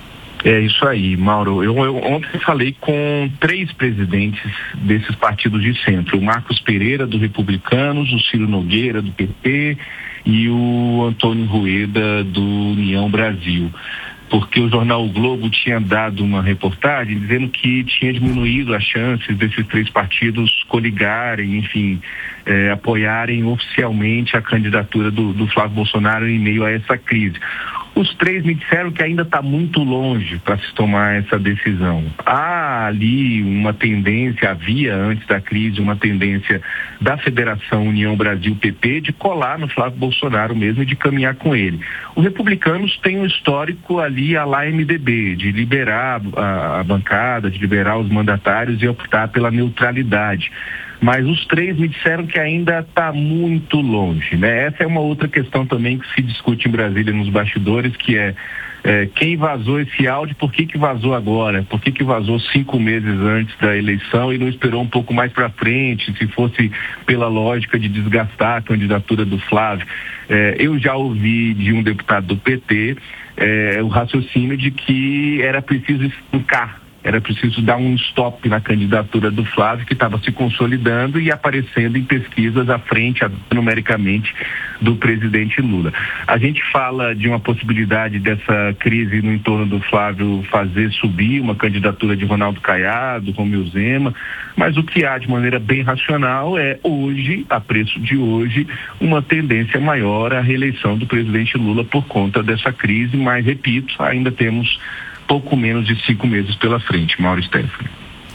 É isso aí, Mauro. Eu, eu ontem falei com três presidentes desses partidos de centro: o Marcos Pereira, do Republicanos, o Ciro Nogueira, do P T, e o Antônio Rueda, do União Brasil. Porque o jornal O Globo tinha dado uma reportagem dizendo que tinha diminuído as chances desses três partidos coligarem, enfim, eh, apoiarem oficialmente a candidatura do, do Flávio Bolsonaro em meio a essa crise. Os três me disseram que ainda está muito longe para se tomar essa decisão. Há ali uma tendência, havia antes da crise, uma tendência da Federação União Brasil-P P de colar no Flávio Bolsonaro mesmo e de caminhar com ele. Os republicanos têm um histórico ali à la M D B, de liberar a, a bancada, de liberar os mandatários e optar pela neutralidade. Mas os três me disseram que ainda está muito longe, né? Essa é uma outra questão também que se discute em Brasília nos bastidores, que é, é quem vazou esse áudio, por que que vazou agora? Por que que vazou cinco meses antes da eleição e não esperou um pouco mais para frente, se fosse pela lógica de desgastar a candidatura do Flávio? É, eu já ouvi de um deputado do P T é, o raciocínio de que era preciso estancar Era preciso dar um stop na candidatura do Flávio, que estava se consolidando e aparecendo em pesquisas à frente, numericamente, do presidente Lula. A gente fala de uma possibilidade dessa crise no entorno do Flávio fazer subir uma candidatura de Ronaldo Caiado, Romeu Zema, mas o que há de maneira bem racional é hoje, a preço de hoje, uma tendência maior à reeleição do presidente Lula por conta dessa crise, mas repito, ainda temos pouco menos de cinco meses pela frente. Mauro Stephanie.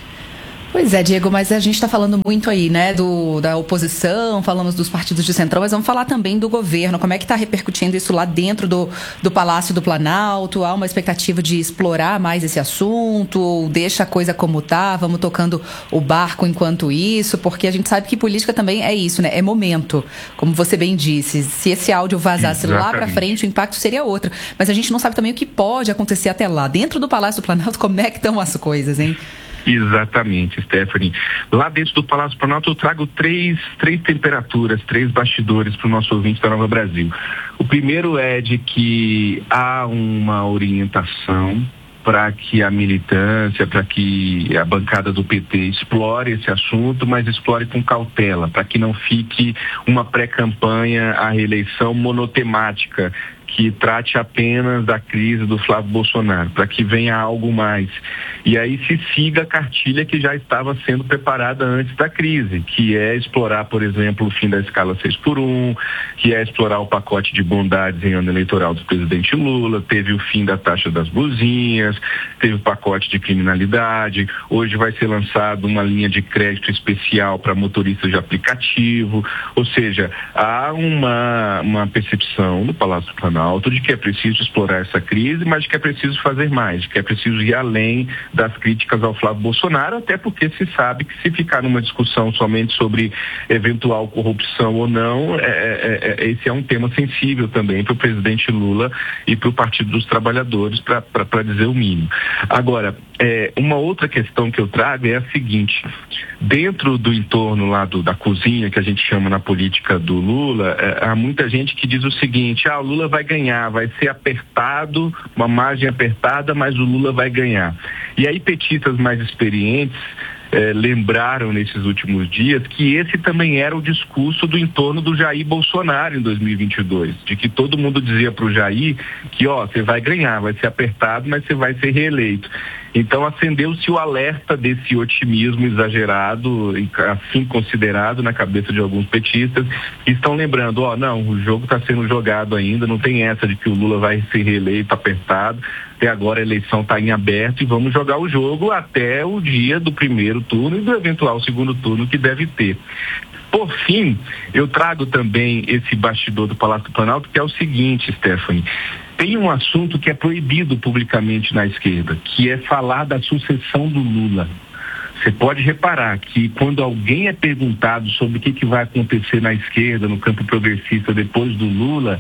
Pois é, Diego, mas a gente está falando muito aí, né, do, da oposição, falamos dos partidos de centrão, mas vamos falar também do governo. Como é que está repercutindo isso lá dentro do, do Palácio do Planalto? Há uma expectativa de explorar mais esse assunto? Ou deixa a coisa como está? Vamos tocando o barco enquanto isso? Porque a gente sabe que política também é isso, né? É momento, como você bem disse. Se esse áudio vazasse Exatamente. lá para frente, o impacto seria outro. Mas a gente não sabe também o que pode acontecer até lá. Dentro do Palácio do Planalto, como é que estão as coisas, hein? Exatamente, Stephanie. Lá dentro do Palácio do Planalto eu trago três, três temperaturas, três bastidores para o nosso ouvinte da Nova Brasil. O primeiro é de que há uma orientação para que a militância, para que a bancada do P T explore esse assunto, mas explore com cautela, para que não fique uma pré-campanha à reeleição monotemática, que trate apenas da crise do Flávio Bolsonaro, para que venha algo mais. E aí se siga a cartilha que já estava sendo preparada antes da crise, que é explorar, por exemplo, o fim da escala seis por um, que é explorar o pacote de bondades em ano eleitoral do presidente Lula, teve o fim da taxa das buzinhas, teve o pacote de criminalidade, hoje vai ser lançado uma linha de crédito especial para motoristas de aplicativo, ou seja, há uma, uma percepção no Palácio do Planalto de que é preciso explorar essa crise, mas de que é preciso fazer mais, de que é preciso ir além das críticas ao Flávio Bolsonaro, até porque se sabe que se ficar numa discussão somente sobre eventual corrupção ou não, é, é, é, esse é um tema sensível também para o presidente Lula e para o Partido dos Trabalhadores, para dizer o mínimo. Agora, é, uma outra questão que eu trago é a seguinte: dentro do entorno lá do, da cozinha, que a gente chama na política do Lula, é, há muita gente que diz o seguinte: ah, o Lula vai ganhar, vai ser apertado, uma margem apertada, mas o Lula vai ganhar. E aí petistas mais experientes eh, lembraram nesses últimos dias que esse também era o discurso do entorno do Jair Bolsonaro em dois mil e vinte e dois, de que todo mundo dizia para o Jair que, ó, você vai ganhar, vai ser apertado, mas você vai ser reeleito. Então acendeu-se o alerta desse otimismo exagerado, assim considerado na cabeça de alguns petistas, que estão lembrando, ó, não, o jogo está sendo jogado ainda, não tem essa de que o Lula vai ser reeleito apertado, até agora a eleição está em aberto e vamos jogar o jogo até o dia do primeiro turno e do eventual segundo turno que deve ter. Por fim, eu trago também esse bastidor do Palácio do Planalto, que é o seguinte, Stephanie: tem um assunto que é proibido publicamente na esquerda, que é falar da sucessão do Lula. Você pode reparar que quando alguém é perguntado sobre o que, que vai acontecer na esquerda, no campo progressista depois do Lula,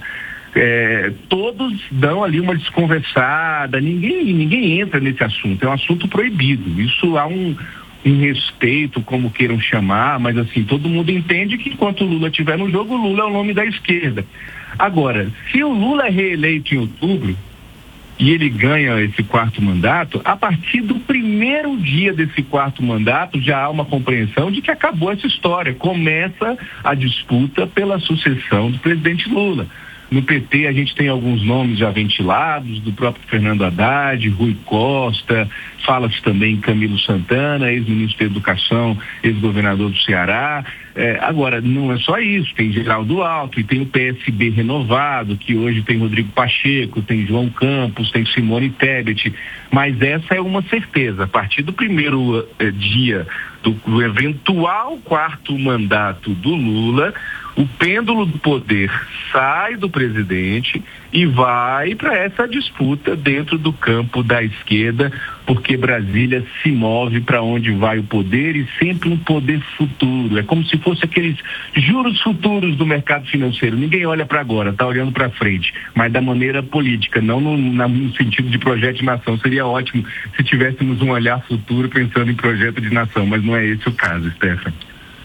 é, todos dão ali uma desconversada, ninguém, ninguém entra nesse assunto, é um assunto proibido. Isso há um, um respeito, como queiram chamar, mas assim, todo mundo entende que enquanto o Lula estiver no jogo, o Lula é o nome da esquerda. Agora, se o Lula é reeleito em outubro e ele ganha esse quarto mandato, a partir do primeiro dia desse quarto mandato já há uma compreensão de que acabou essa história. Começa a disputa pela sucessão do presidente Lula. No P T a gente tem alguns nomes já ventilados, do próprio Fernando Haddad, Rui Costa, fala-se também em Camilo Santana, ex-ministro da Educação, ex-governador do Ceará. É, agora, não é só isso, tem Geraldo Alckmin, tem o P S B renovado, que hoje tem Rodrigo Pacheco, tem João Campos, tem Simone Tebet, mas essa é uma certeza: a partir do primeiro eh, dia do, do eventual quarto mandato do Lula, o pêndulo do poder sai do presidente e vai para essa disputa dentro do campo da esquerda, porque Brasília se move para onde vai o poder, e sempre um poder futuro. É como se fosse aqueles juros futuros do mercado financeiro. Ninguém olha para agora, está olhando para frente, mas da maneira política, não no, no sentido de projeto de nação. Seria ótimo se tivéssemos um olhar futuro pensando em projeto de nação, mas não é esse o caso, Stefan.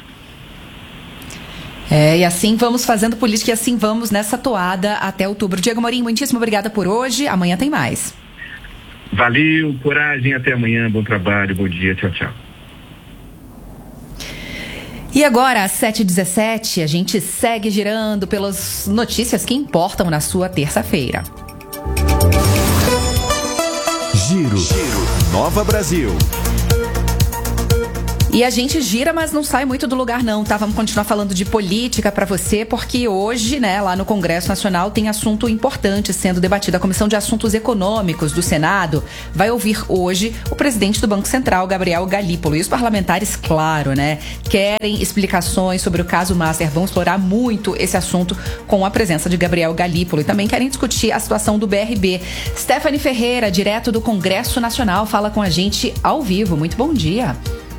É, e assim vamos fazendo política, e assim vamos nessa toada até outubro. Diego Morim, muitíssimo obrigada por hoje. Amanhã tem mais. Valeu, coragem, até amanhã, bom trabalho, bom dia, tchau, tchau. E agora, às sete e dezessete, a gente segue girando pelas notícias que importam na sua terça-feira. Giro, Giro. Nova Brasil. E a gente gira, mas não sai muito do lugar não, tá? Vamos continuar falando de política para você, porque hoje, né, lá no Congresso Nacional tem assunto importante sendo debatido. A Comissão de Assuntos Econômicos do Senado vai ouvir hoje o presidente do Banco Central, Gabriel Galípolo. E os parlamentares, claro, né, querem explicações sobre o caso Master. Vão explorar muito esse assunto com a presença de Gabriel Galípolo. E também querem discutir a situação do B R B. Stephanie Ferreira, direto do Congresso Nacional, fala com a gente ao vivo. Muito bom dia.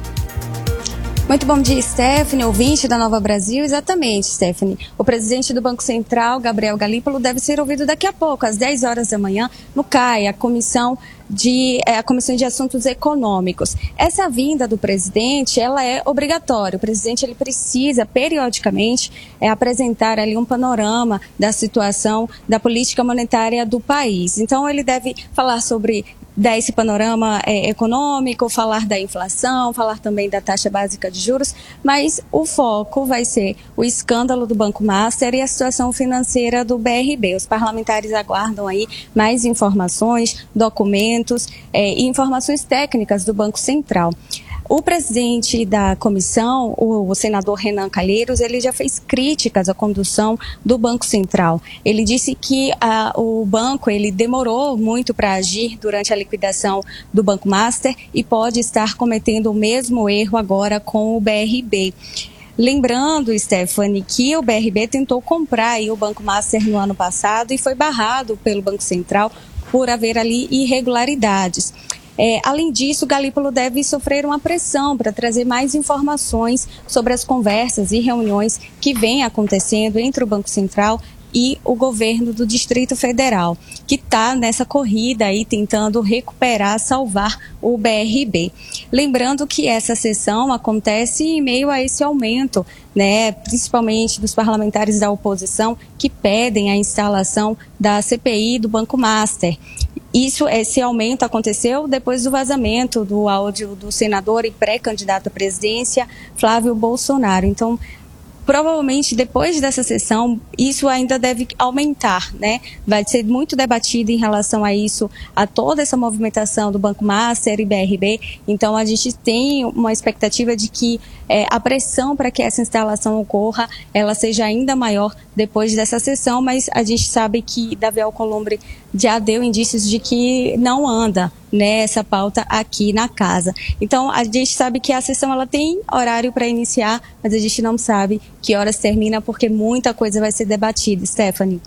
Muito bom dia, Stephanie, ouvinte da Nova Brasil. Exatamente, Stephanie. O presidente do Banco Central, Gabriel Galípolo, deve ser ouvido daqui a pouco, às dez horas da manhã, no C A I, a Comissão de, é, a Comissão de Assuntos Econômicos. Essa vinda do presidente, ela é obrigatória. O presidente, ele precisa, periodicamente, é, apresentar ali um panorama da situação da política monetária do país. Então, ele deve falar sobre dar esse panorama é, econômico, falar da inflação, falar também da taxa básica de juros, mas o foco vai ser o escândalo do Banco Master e a situação financeira do B R B. Os parlamentares aguardam aí mais informações, documentos é, e informações técnicas do Banco Central. O presidente da comissão, o, o senador Renan Calheiros, ele já fez críticas à condução do Banco Central. Ele disse que a, o banco ele demorou muito para agir durante a liquidação do Banco Master e pode estar cometendo o mesmo erro agora com o B R B. Lembrando, Stephanie, que o B R B tentou comprar aí o Banco Master no ano passado e foi barrado pelo Banco Central por haver ali irregularidades. É, além disso, o Galípolo deve sofrer uma pressão para trazer mais informações sobre as conversas e reuniões que vêm acontecendo entre o Banco Central e o governo do Distrito Federal, que está nessa corrida aí tentando recuperar, salvar o B R B. Lembrando que essa sessão acontece em meio a esse aumento, né, principalmente dos parlamentares da oposição, que pedem a instalação da C P I do Banco Master. Isso, esse aumento aconteceu depois do vazamento do áudio do senador e pré-candidato à presidência, Flávio Bolsonaro. Então, provavelmente, depois dessa sessão, isso ainda deve aumentar, né? Vai ser muito debatido em relação a isso, a toda essa movimentação do Banco Master e B R B. Então, a gente tem uma expectativa de que é, a pressão para que essa instalação ocorra, ela seja ainda maior depois dessa sessão, mas a gente sabe que Davi Alcolumbre já deu indícios de que não anda nessa pauta aqui na casa. Então, a gente sabe que a sessão ela tem horário para iniciar, mas a gente não sabe que horas termina, porque muita coisa vai ser debatida. Stephanie.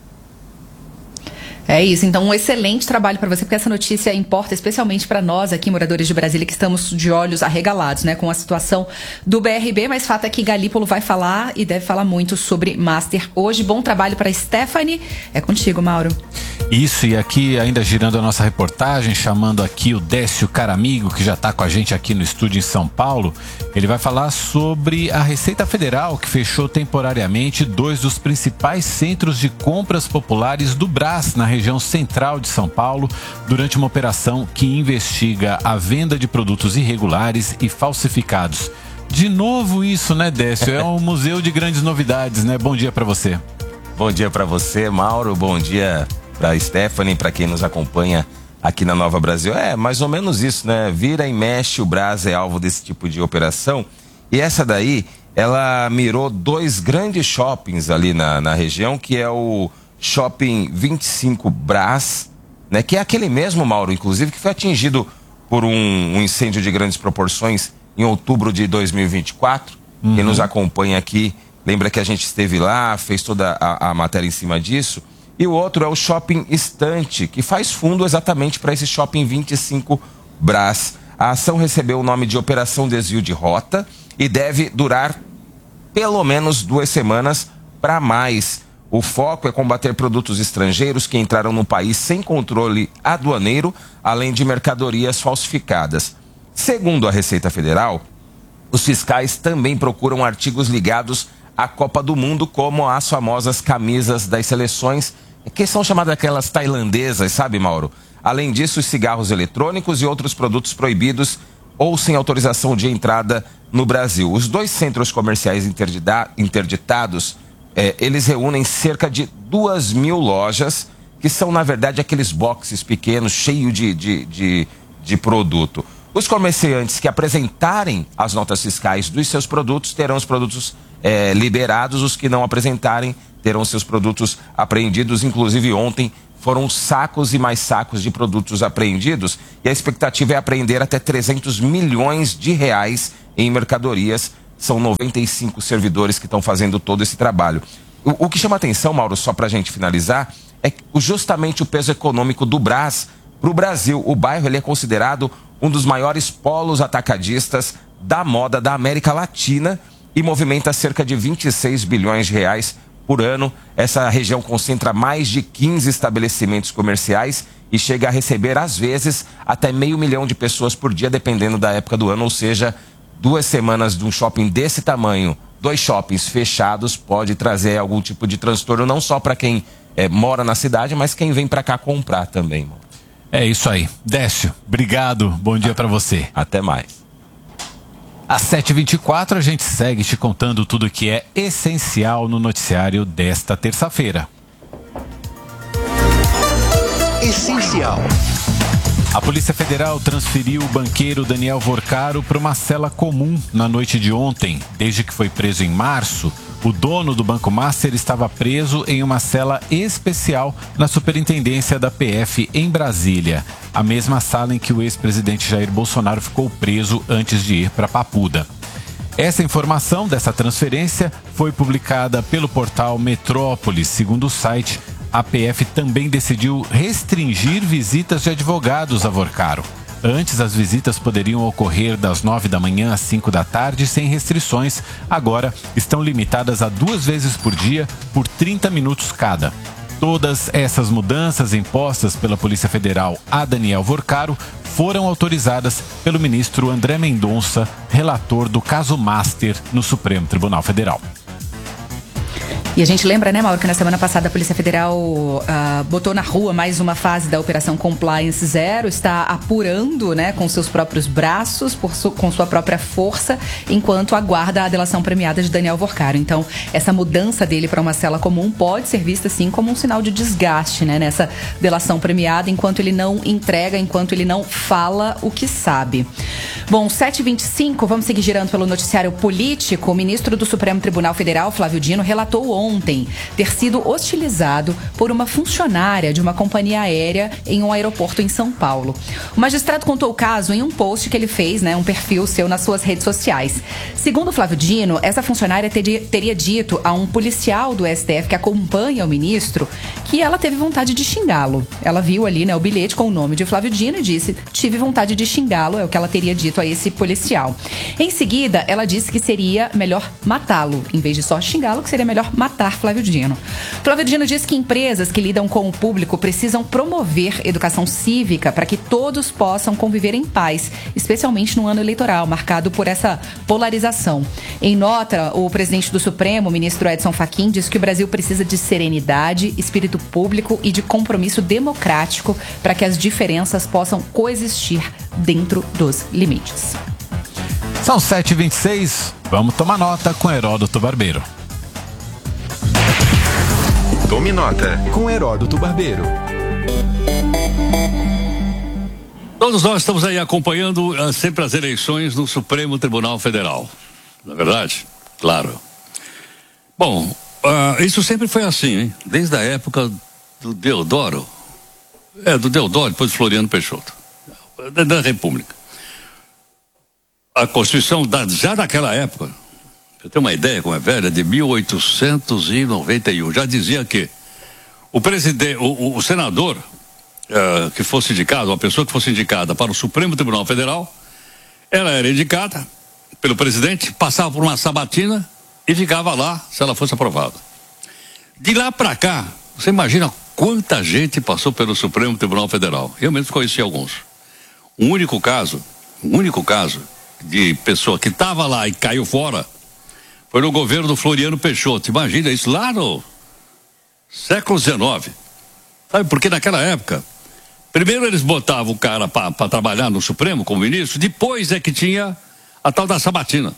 É isso, então um excelente trabalho para você, porque essa notícia importa especialmente para nós aqui, moradores de Brasília, que estamos de olhos arregalados, né, com a situação do B R B, mas fato é que Galípolo vai falar e deve falar muito sobre Master hoje. Bom trabalho para Stephanie. É contigo, Mauro. Isso, e aqui ainda girando a nossa reportagem, chamando aqui o Décio Caramigo, que já está com a gente aqui no estúdio em São Paulo. Ele vai falar sobre a Receita Federal, que fechou temporariamente dois dos principais centros de compras populares do Brás, na região central de São Paulo, durante uma operação que investiga a venda de produtos irregulares e falsificados. De novo isso, né, Décio? É um museu de grandes novidades, né? Bom dia para você. Bom dia para você, Mauro. Bom dia para Stephanie, para quem nos acompanha aqui na Nova Brasil. É mais ou menos isso, né? Vira e mexe, o Brás é alvo desse tipo de operação. E essa daí, ela mirou dois grandes shoppings ali na, na região, que é o Shopping vinte e cinco Brás, né? Que é aquele mesmo, Mauro, inclusive, que foi atingido por um, um incêndio de grandes proporções em outubro de dois mil e vinte e quatro. Uhum. Quem nos acompanha aqui lembra que a gente esteve lá, fez toda a, a matéria em cima disso. E o outro é o Shopping Estante, que faz fundo exatamente para esse Shopping vinte e cinco Brás. A ação recebeu o nome de Operação Desvio de Rota e deve durar pelo menos duas semanas para mais. O foco é combater produtos estrangeiros que entraram no país sem controle aduaneiro, além de mercadorias falsificadas. Segundo a Receita Federal, os fiscais também procuram artigos ligados à Copa do Mundo, como as famosas camisas das seleções, que são chamadas aquelas tailandesas, sabe, Mauro? Além disso, os cigarros eletrônicos e outros produtos proibidos ou sem autorização de entrada no Brasil. Os dois centros comerciais interdita- interditados, eh, eles reúnem cerca de duas mil lojas, que são, na verdade, aqueles boxes pequenos, cheios de, de, de, de produto. Os comerciantes que apresentarem as notas fiscais dos seus produtos terão os produtos eh, liberados, os que não apresentarem terão seus produtos apreendidos. Inclusive, ontem foram sacos e mais sacos de produtos apreendidos e a expectativa é apreender até trezentos milhões de reais em mercadorias. São noventa e cinco servidores que estão fazendo todo esse trabalho. O, o que chama atenção, Mauro, só para a gente finalizar, é justamente o peso econômico do Brás para o Brasil. O bairro ele é considerado um dos maiores polos atacadistas da moda da América Latina e movimenta cerca de vinte e seis bilhões de reais por ano. Essa região concentra mais de quinze estabelecimentos comerciais e chega a receber, às vezes, até meio milhão de pessoas por dia, dependendo da época do ano. Ou seja, duas semanas de um shopping desse tamanho, dois shoppings fechados, pode trazer algum tipo de transtorno, não só para quem é, mora na cidade, mas quem vem para cá comprar também, mano. É isso aí. Décio, obrigado. Bom dia para você. Até mais. Às sete e vinte e quatro, a gente segue te contando tudo que é essencial no noticiário desta terça-feira. Essencial. A Polícia Federal transferiu o banqueiro Daniel Vorcaro para uma cela comum na noite de ontem. Desde que foi preso em março, o dono do Banco Master estava preso em uma cela especial na Superintendência da P F em Brasília, a mesma sala em que o ex-presidente Jair Bolsonaro ficou preso antes de ir para Papuda. Essa informação dessa transferência foi publicada pelo portal Metrópolis. Segundo o site, a P F também decidiu restringir visitas de advogados a Vorcaro. Antes, as visitas poderiam ocorrer das nove da manhã às cinco da tarde sem restrições. Agora, estão limitadas a duas vezes por dia, por trinta minutos cada. Todas essas mudanças impostas pela Polícia Federal a Daniel Vorcaro foram autorizadas pelo ministro André Mendonça, relator do caso Master no Supremo Tribunal Federal. E a gente lembra, né, Mauro, que na semana passada a Polícia Federal uh, botou na rua mais uma fase da Operação Compliance Zero, está apurando, né, com seus próprios braços, por su- com sua própria força, enquanto aguarda a delação premiada de Daniel Vorcaro. Então, essa mudança dele para uma cela comum pode ser vista, sim, como um sinal de desgaste, né, nessa delação premiada, enquanto ele não entrega, enquanto ele não fala o que sabe. Bom, sete e vinte e cinco, vamos seguir girando pelo noticiário político. O ministro do Supremo Tribunal Federal, Flávio Dino, relatou ontem ter sido hostilizado por uma funcionária de uma companhia aérea em um aeroporto em São Paulo. O magistrado contou o caso em um post que ele fez, né, um perfil seu nas suas redes sociais. Segundo Flávio Dino, essa funcionária teria, teria dito a um policial do S T F que acompanha o ministro que ela teve vontade de xingá-lo. Ela viu ali, né, o bilhete com o nome de Flávio Dino e disse: tive vontade de xingá-lo, é o que ela teria dito a esse policial. Em seguida, ela disse que seria melhor matá-lo, em vez de só xingá-lo, que seria melhor matar Flávio Dino. Flávio Dino diz que empresas que lidam com o público precisam promover educação cívica para que todos possam conviver em paz, especialmente no ano eleitoral, marcado por essa polarização. Em nota, o presidente do Supremo, o ministro Edson Fachin, diz que o Brasil precisa de serenidade, espírito público e de compromisso democrático para que as diferenças possam coexistir dentro dos limites. São sete e vinte e seis, vamos tomar nota com Heródoto Barbeiro. Tome nota com Heródoto Barbeiro. Todos nós estamos aí acompanhando uh, sempre as eleições no Supremo Tribunal Federal. Não é verdade? Claro. Bom, uh, isso sempre foi assim, hein? Desde a época do Deodoro. É, do Deodoro, depois do Floriano Peixoto. Da, da República. A Constituição, da, já naquela época, eu tenho uma ideia como é velha, de mil oitocentos e noventa e um, já dizia que o presidente, o, o senador uh, que fosse indicado, uma pessoa que fosse indicada para o Supremo Tribunal Federal, ela era indicada pelo presidente, passava por uma sabatina e ficava lá se ela fosse aprovada. De lá para cá, você imagina quanta gente passou pelo Supremo Tribunal Federal. Eu mesmo conheci alguns. Um único caso, um único caso de pessoa que estava lá e caiu fora foi no governo do Floriano Peixoto. Imagina isso lá no século dezenove. Sabe, porque naquela época Primeiro eles botavam o cara para trabalhar no Supremo como ministro, depois é que tinha a tal da sabatina.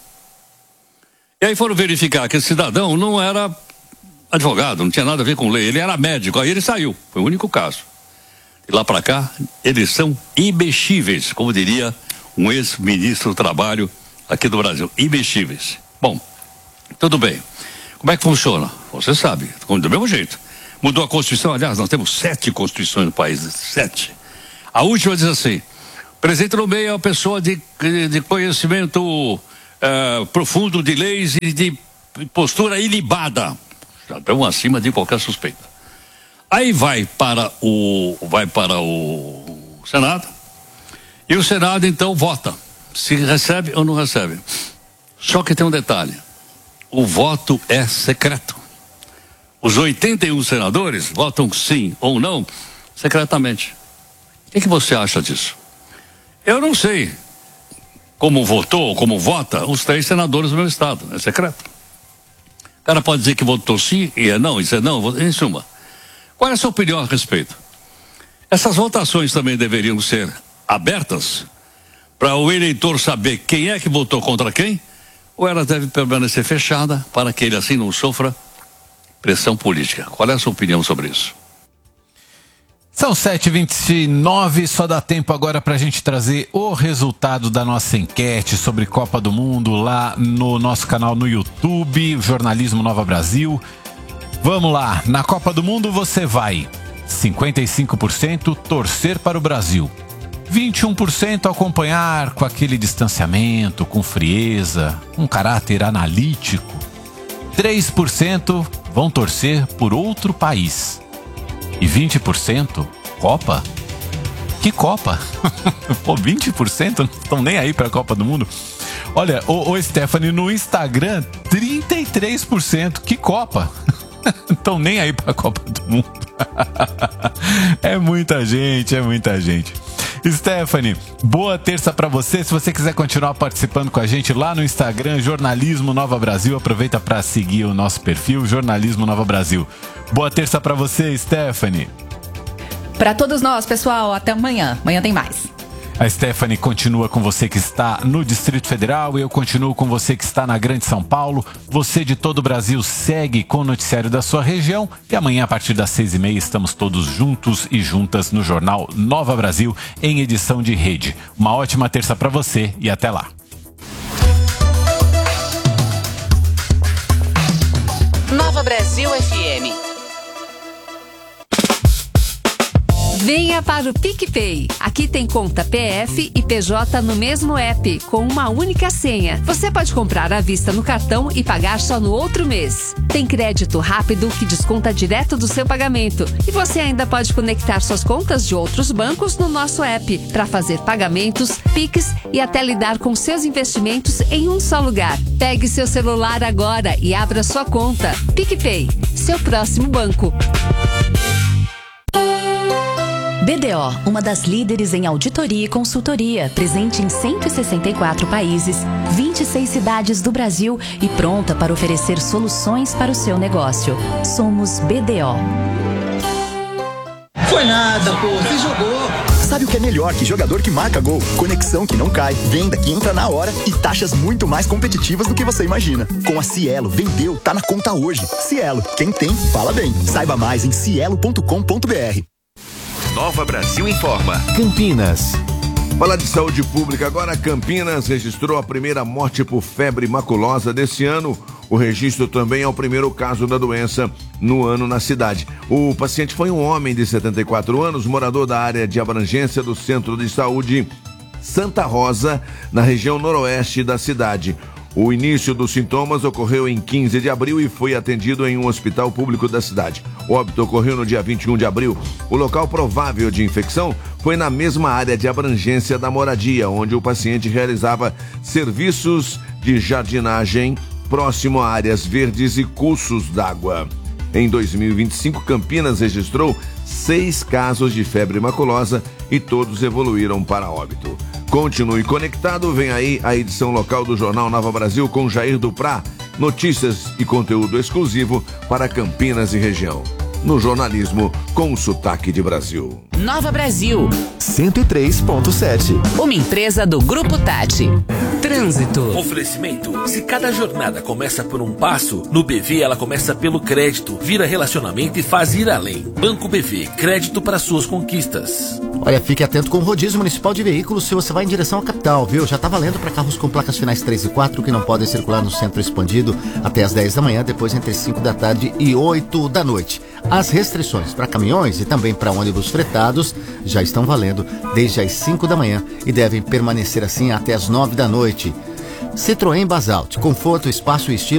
E aí foram verificar que esse cidadão não era advogado, não tinha nada a ver com lei, ele era médico, aí ele saiu, foi o único caso. E lá para cá, eles são imexíveis, como diria um ex-ministro do Trabalho aqui do Brasil, imexíveis. Bom, tudo bem. Como é que funciona? Você sabe, do mesmo jeito. Mudou a Constituição, aliás, nós temos sete Constituições no país, sete. A última diz assim, o presidente nomeia uma pessoa de, de conhecimento uh, profundo de leis e de postura ilibada. Já estão acima de qualquer suspeita. Aí vai para o vai para o Senado e o Senado então vota se recebe ou não recebe. Só que tem um detalhe: o voto é secreto. Os oitenta e um senadores votam sim ou não secretamente. O que, que você acha disso? Eu não sei como votou, como vota os três senadores do meu estado. É secreto. O cara pode dizer que votou sim e é não, isso é não, em suma. Qual é a sua opinião a respeito? Essas votações também deveriam ser abertas para o eleitor saber quem é que votou contra quem, ou ela deve permanecer fechada para que ele assim não sofra pressão política? Qual é a sua opinião sobre isso? São sete e vinte e nove, só dá tempo agora para a gente trazer o resultado da nossa enquete sobre Copa do Mundo lá no nosso canal no YouTube, Jornalismo Nova Brasil. Vamos lá, na Copa do Mundo você vai cinquenta e cinco por cento torcer para o Brasil, vinte e um por cento acompanhar com aquele distanciamento, com frieza, com caráter analítico, três por cento vão torcer por outro país e vinte por cento Copa? Que Copa? Pô, vinte por cento não estão nem aí para a Copa do Mundo. Olha, ô, ô Stephanie, no Instagram, trinta e três por cento que Copa? Estão nem aí para a Copa do Mundo. É muita gente, é muita gente. Stephanie, boa terça para você. Se você quiser continuar participando com a gente lá no Instagram, Jornalismo Nova Brasil, aproveita para seguir o nosso perfil, Jornalismo Nova Brasil. Boa terça para você, Stephanie. Para todos nós, pessoal, até amanhã. Amanhã tem mais. A Stephanie continua com você que está no Distrito Federal, eu continuo com você que está na Grande São Paulo. Você de todo o Brasil segue com o noticiário da sua região e amanhã a partir das seis e meia estamos todos juntos e juntas no Jornal Nova Brasil em edição de rede. Uma ótima terça para você e até lá. Nova Brasil F M. Venha para o PicPay. Aqui tem conta P F e P J no mesmo app, com uma única senha. Você pode comprar à vista no cartão e pagar só no outro mês. Tem crédito rápido que desconta direto do seu pagamento. E você ainda pode conectar suas contas de outros bancos no nosso app para fazer pagamentos, Pix e até lidar com seus investimentos em um só lugar. Pegue seu celular agora e abra sua conta. PicPay, seu próximo banco. B D O, uma das líderes em auditoria e consultoria, presente em cento e sessenta e quatro países, vinte e seis cidades do Brasil e pronta para oferecer soluções para o seu negócio. Somos B D O. Foi nada, pô, você jogou. Sabe o que é melhor que jogador que marca gol? Conexão que não cai, venda que entra na hora e taxas muito mais competitivas do que você imagina. Com a Cielo, vendeu, tá na conta hoje. Cielo, quem tem, fala bem. Saiba mais em cielo ponto com ponto br. Nova Brasil informa. Campinas. Falar de saúde pública agora, Campinas registrou a primeira morte por febre maculosa desse ano. O registro também é o primeiro caso da doença no ano na cidade. O paciente foi um homem de setenta e quatro anos, morador da área de abrangência do Centro de Saúde Santa Rosa, na região noroeste da cidade. O início dos sintomas ocorreu em quinze de abril e foi atendido em um hospital público da cidade. O óbito ocorreu no dia vinte e um de abril. O local provável de infecção foi na mesma área de abrangência da moradia, onde o paciente realizava serviços de jardinagem próximo a áreas verdes e cursos d'água. Em dois mil e vinte e cinco, Campinas registrou seis casos de febre maculosa e todos evoluíram para óbito. Continue conectado, vem aí a edição local do Jornal Nova Brasil com Jair Duprá. Notícias e conteúdo exclusivo para Campinas e região. no jornalismo com sotaque de Brasil. Nova Brasil. cento e três ponto sete. Uma empresa do Grupo Tati. Trânsito. Oferecimento. Se cada jornada começa por um passo, no B V ela começa pelo crédito, vira relacionamento e faz ir além. Banco B V, crédito para suas conquistas. Olha, fique atento com o rodízio municipal de veículos se você vai em direção à capital, viu? Já tá valendo para carros com placas finais três e quatro que não podem circular no centro expandido até as dez da manhã, depois entre cinco da tarde e oito da noite. As restrições para caminhões e também para ônibus fretados já estão valendo desde as cinco da manhã e devem permanecer assim até as nove da noite. Citroën Basalt, conforto, espaço e estilo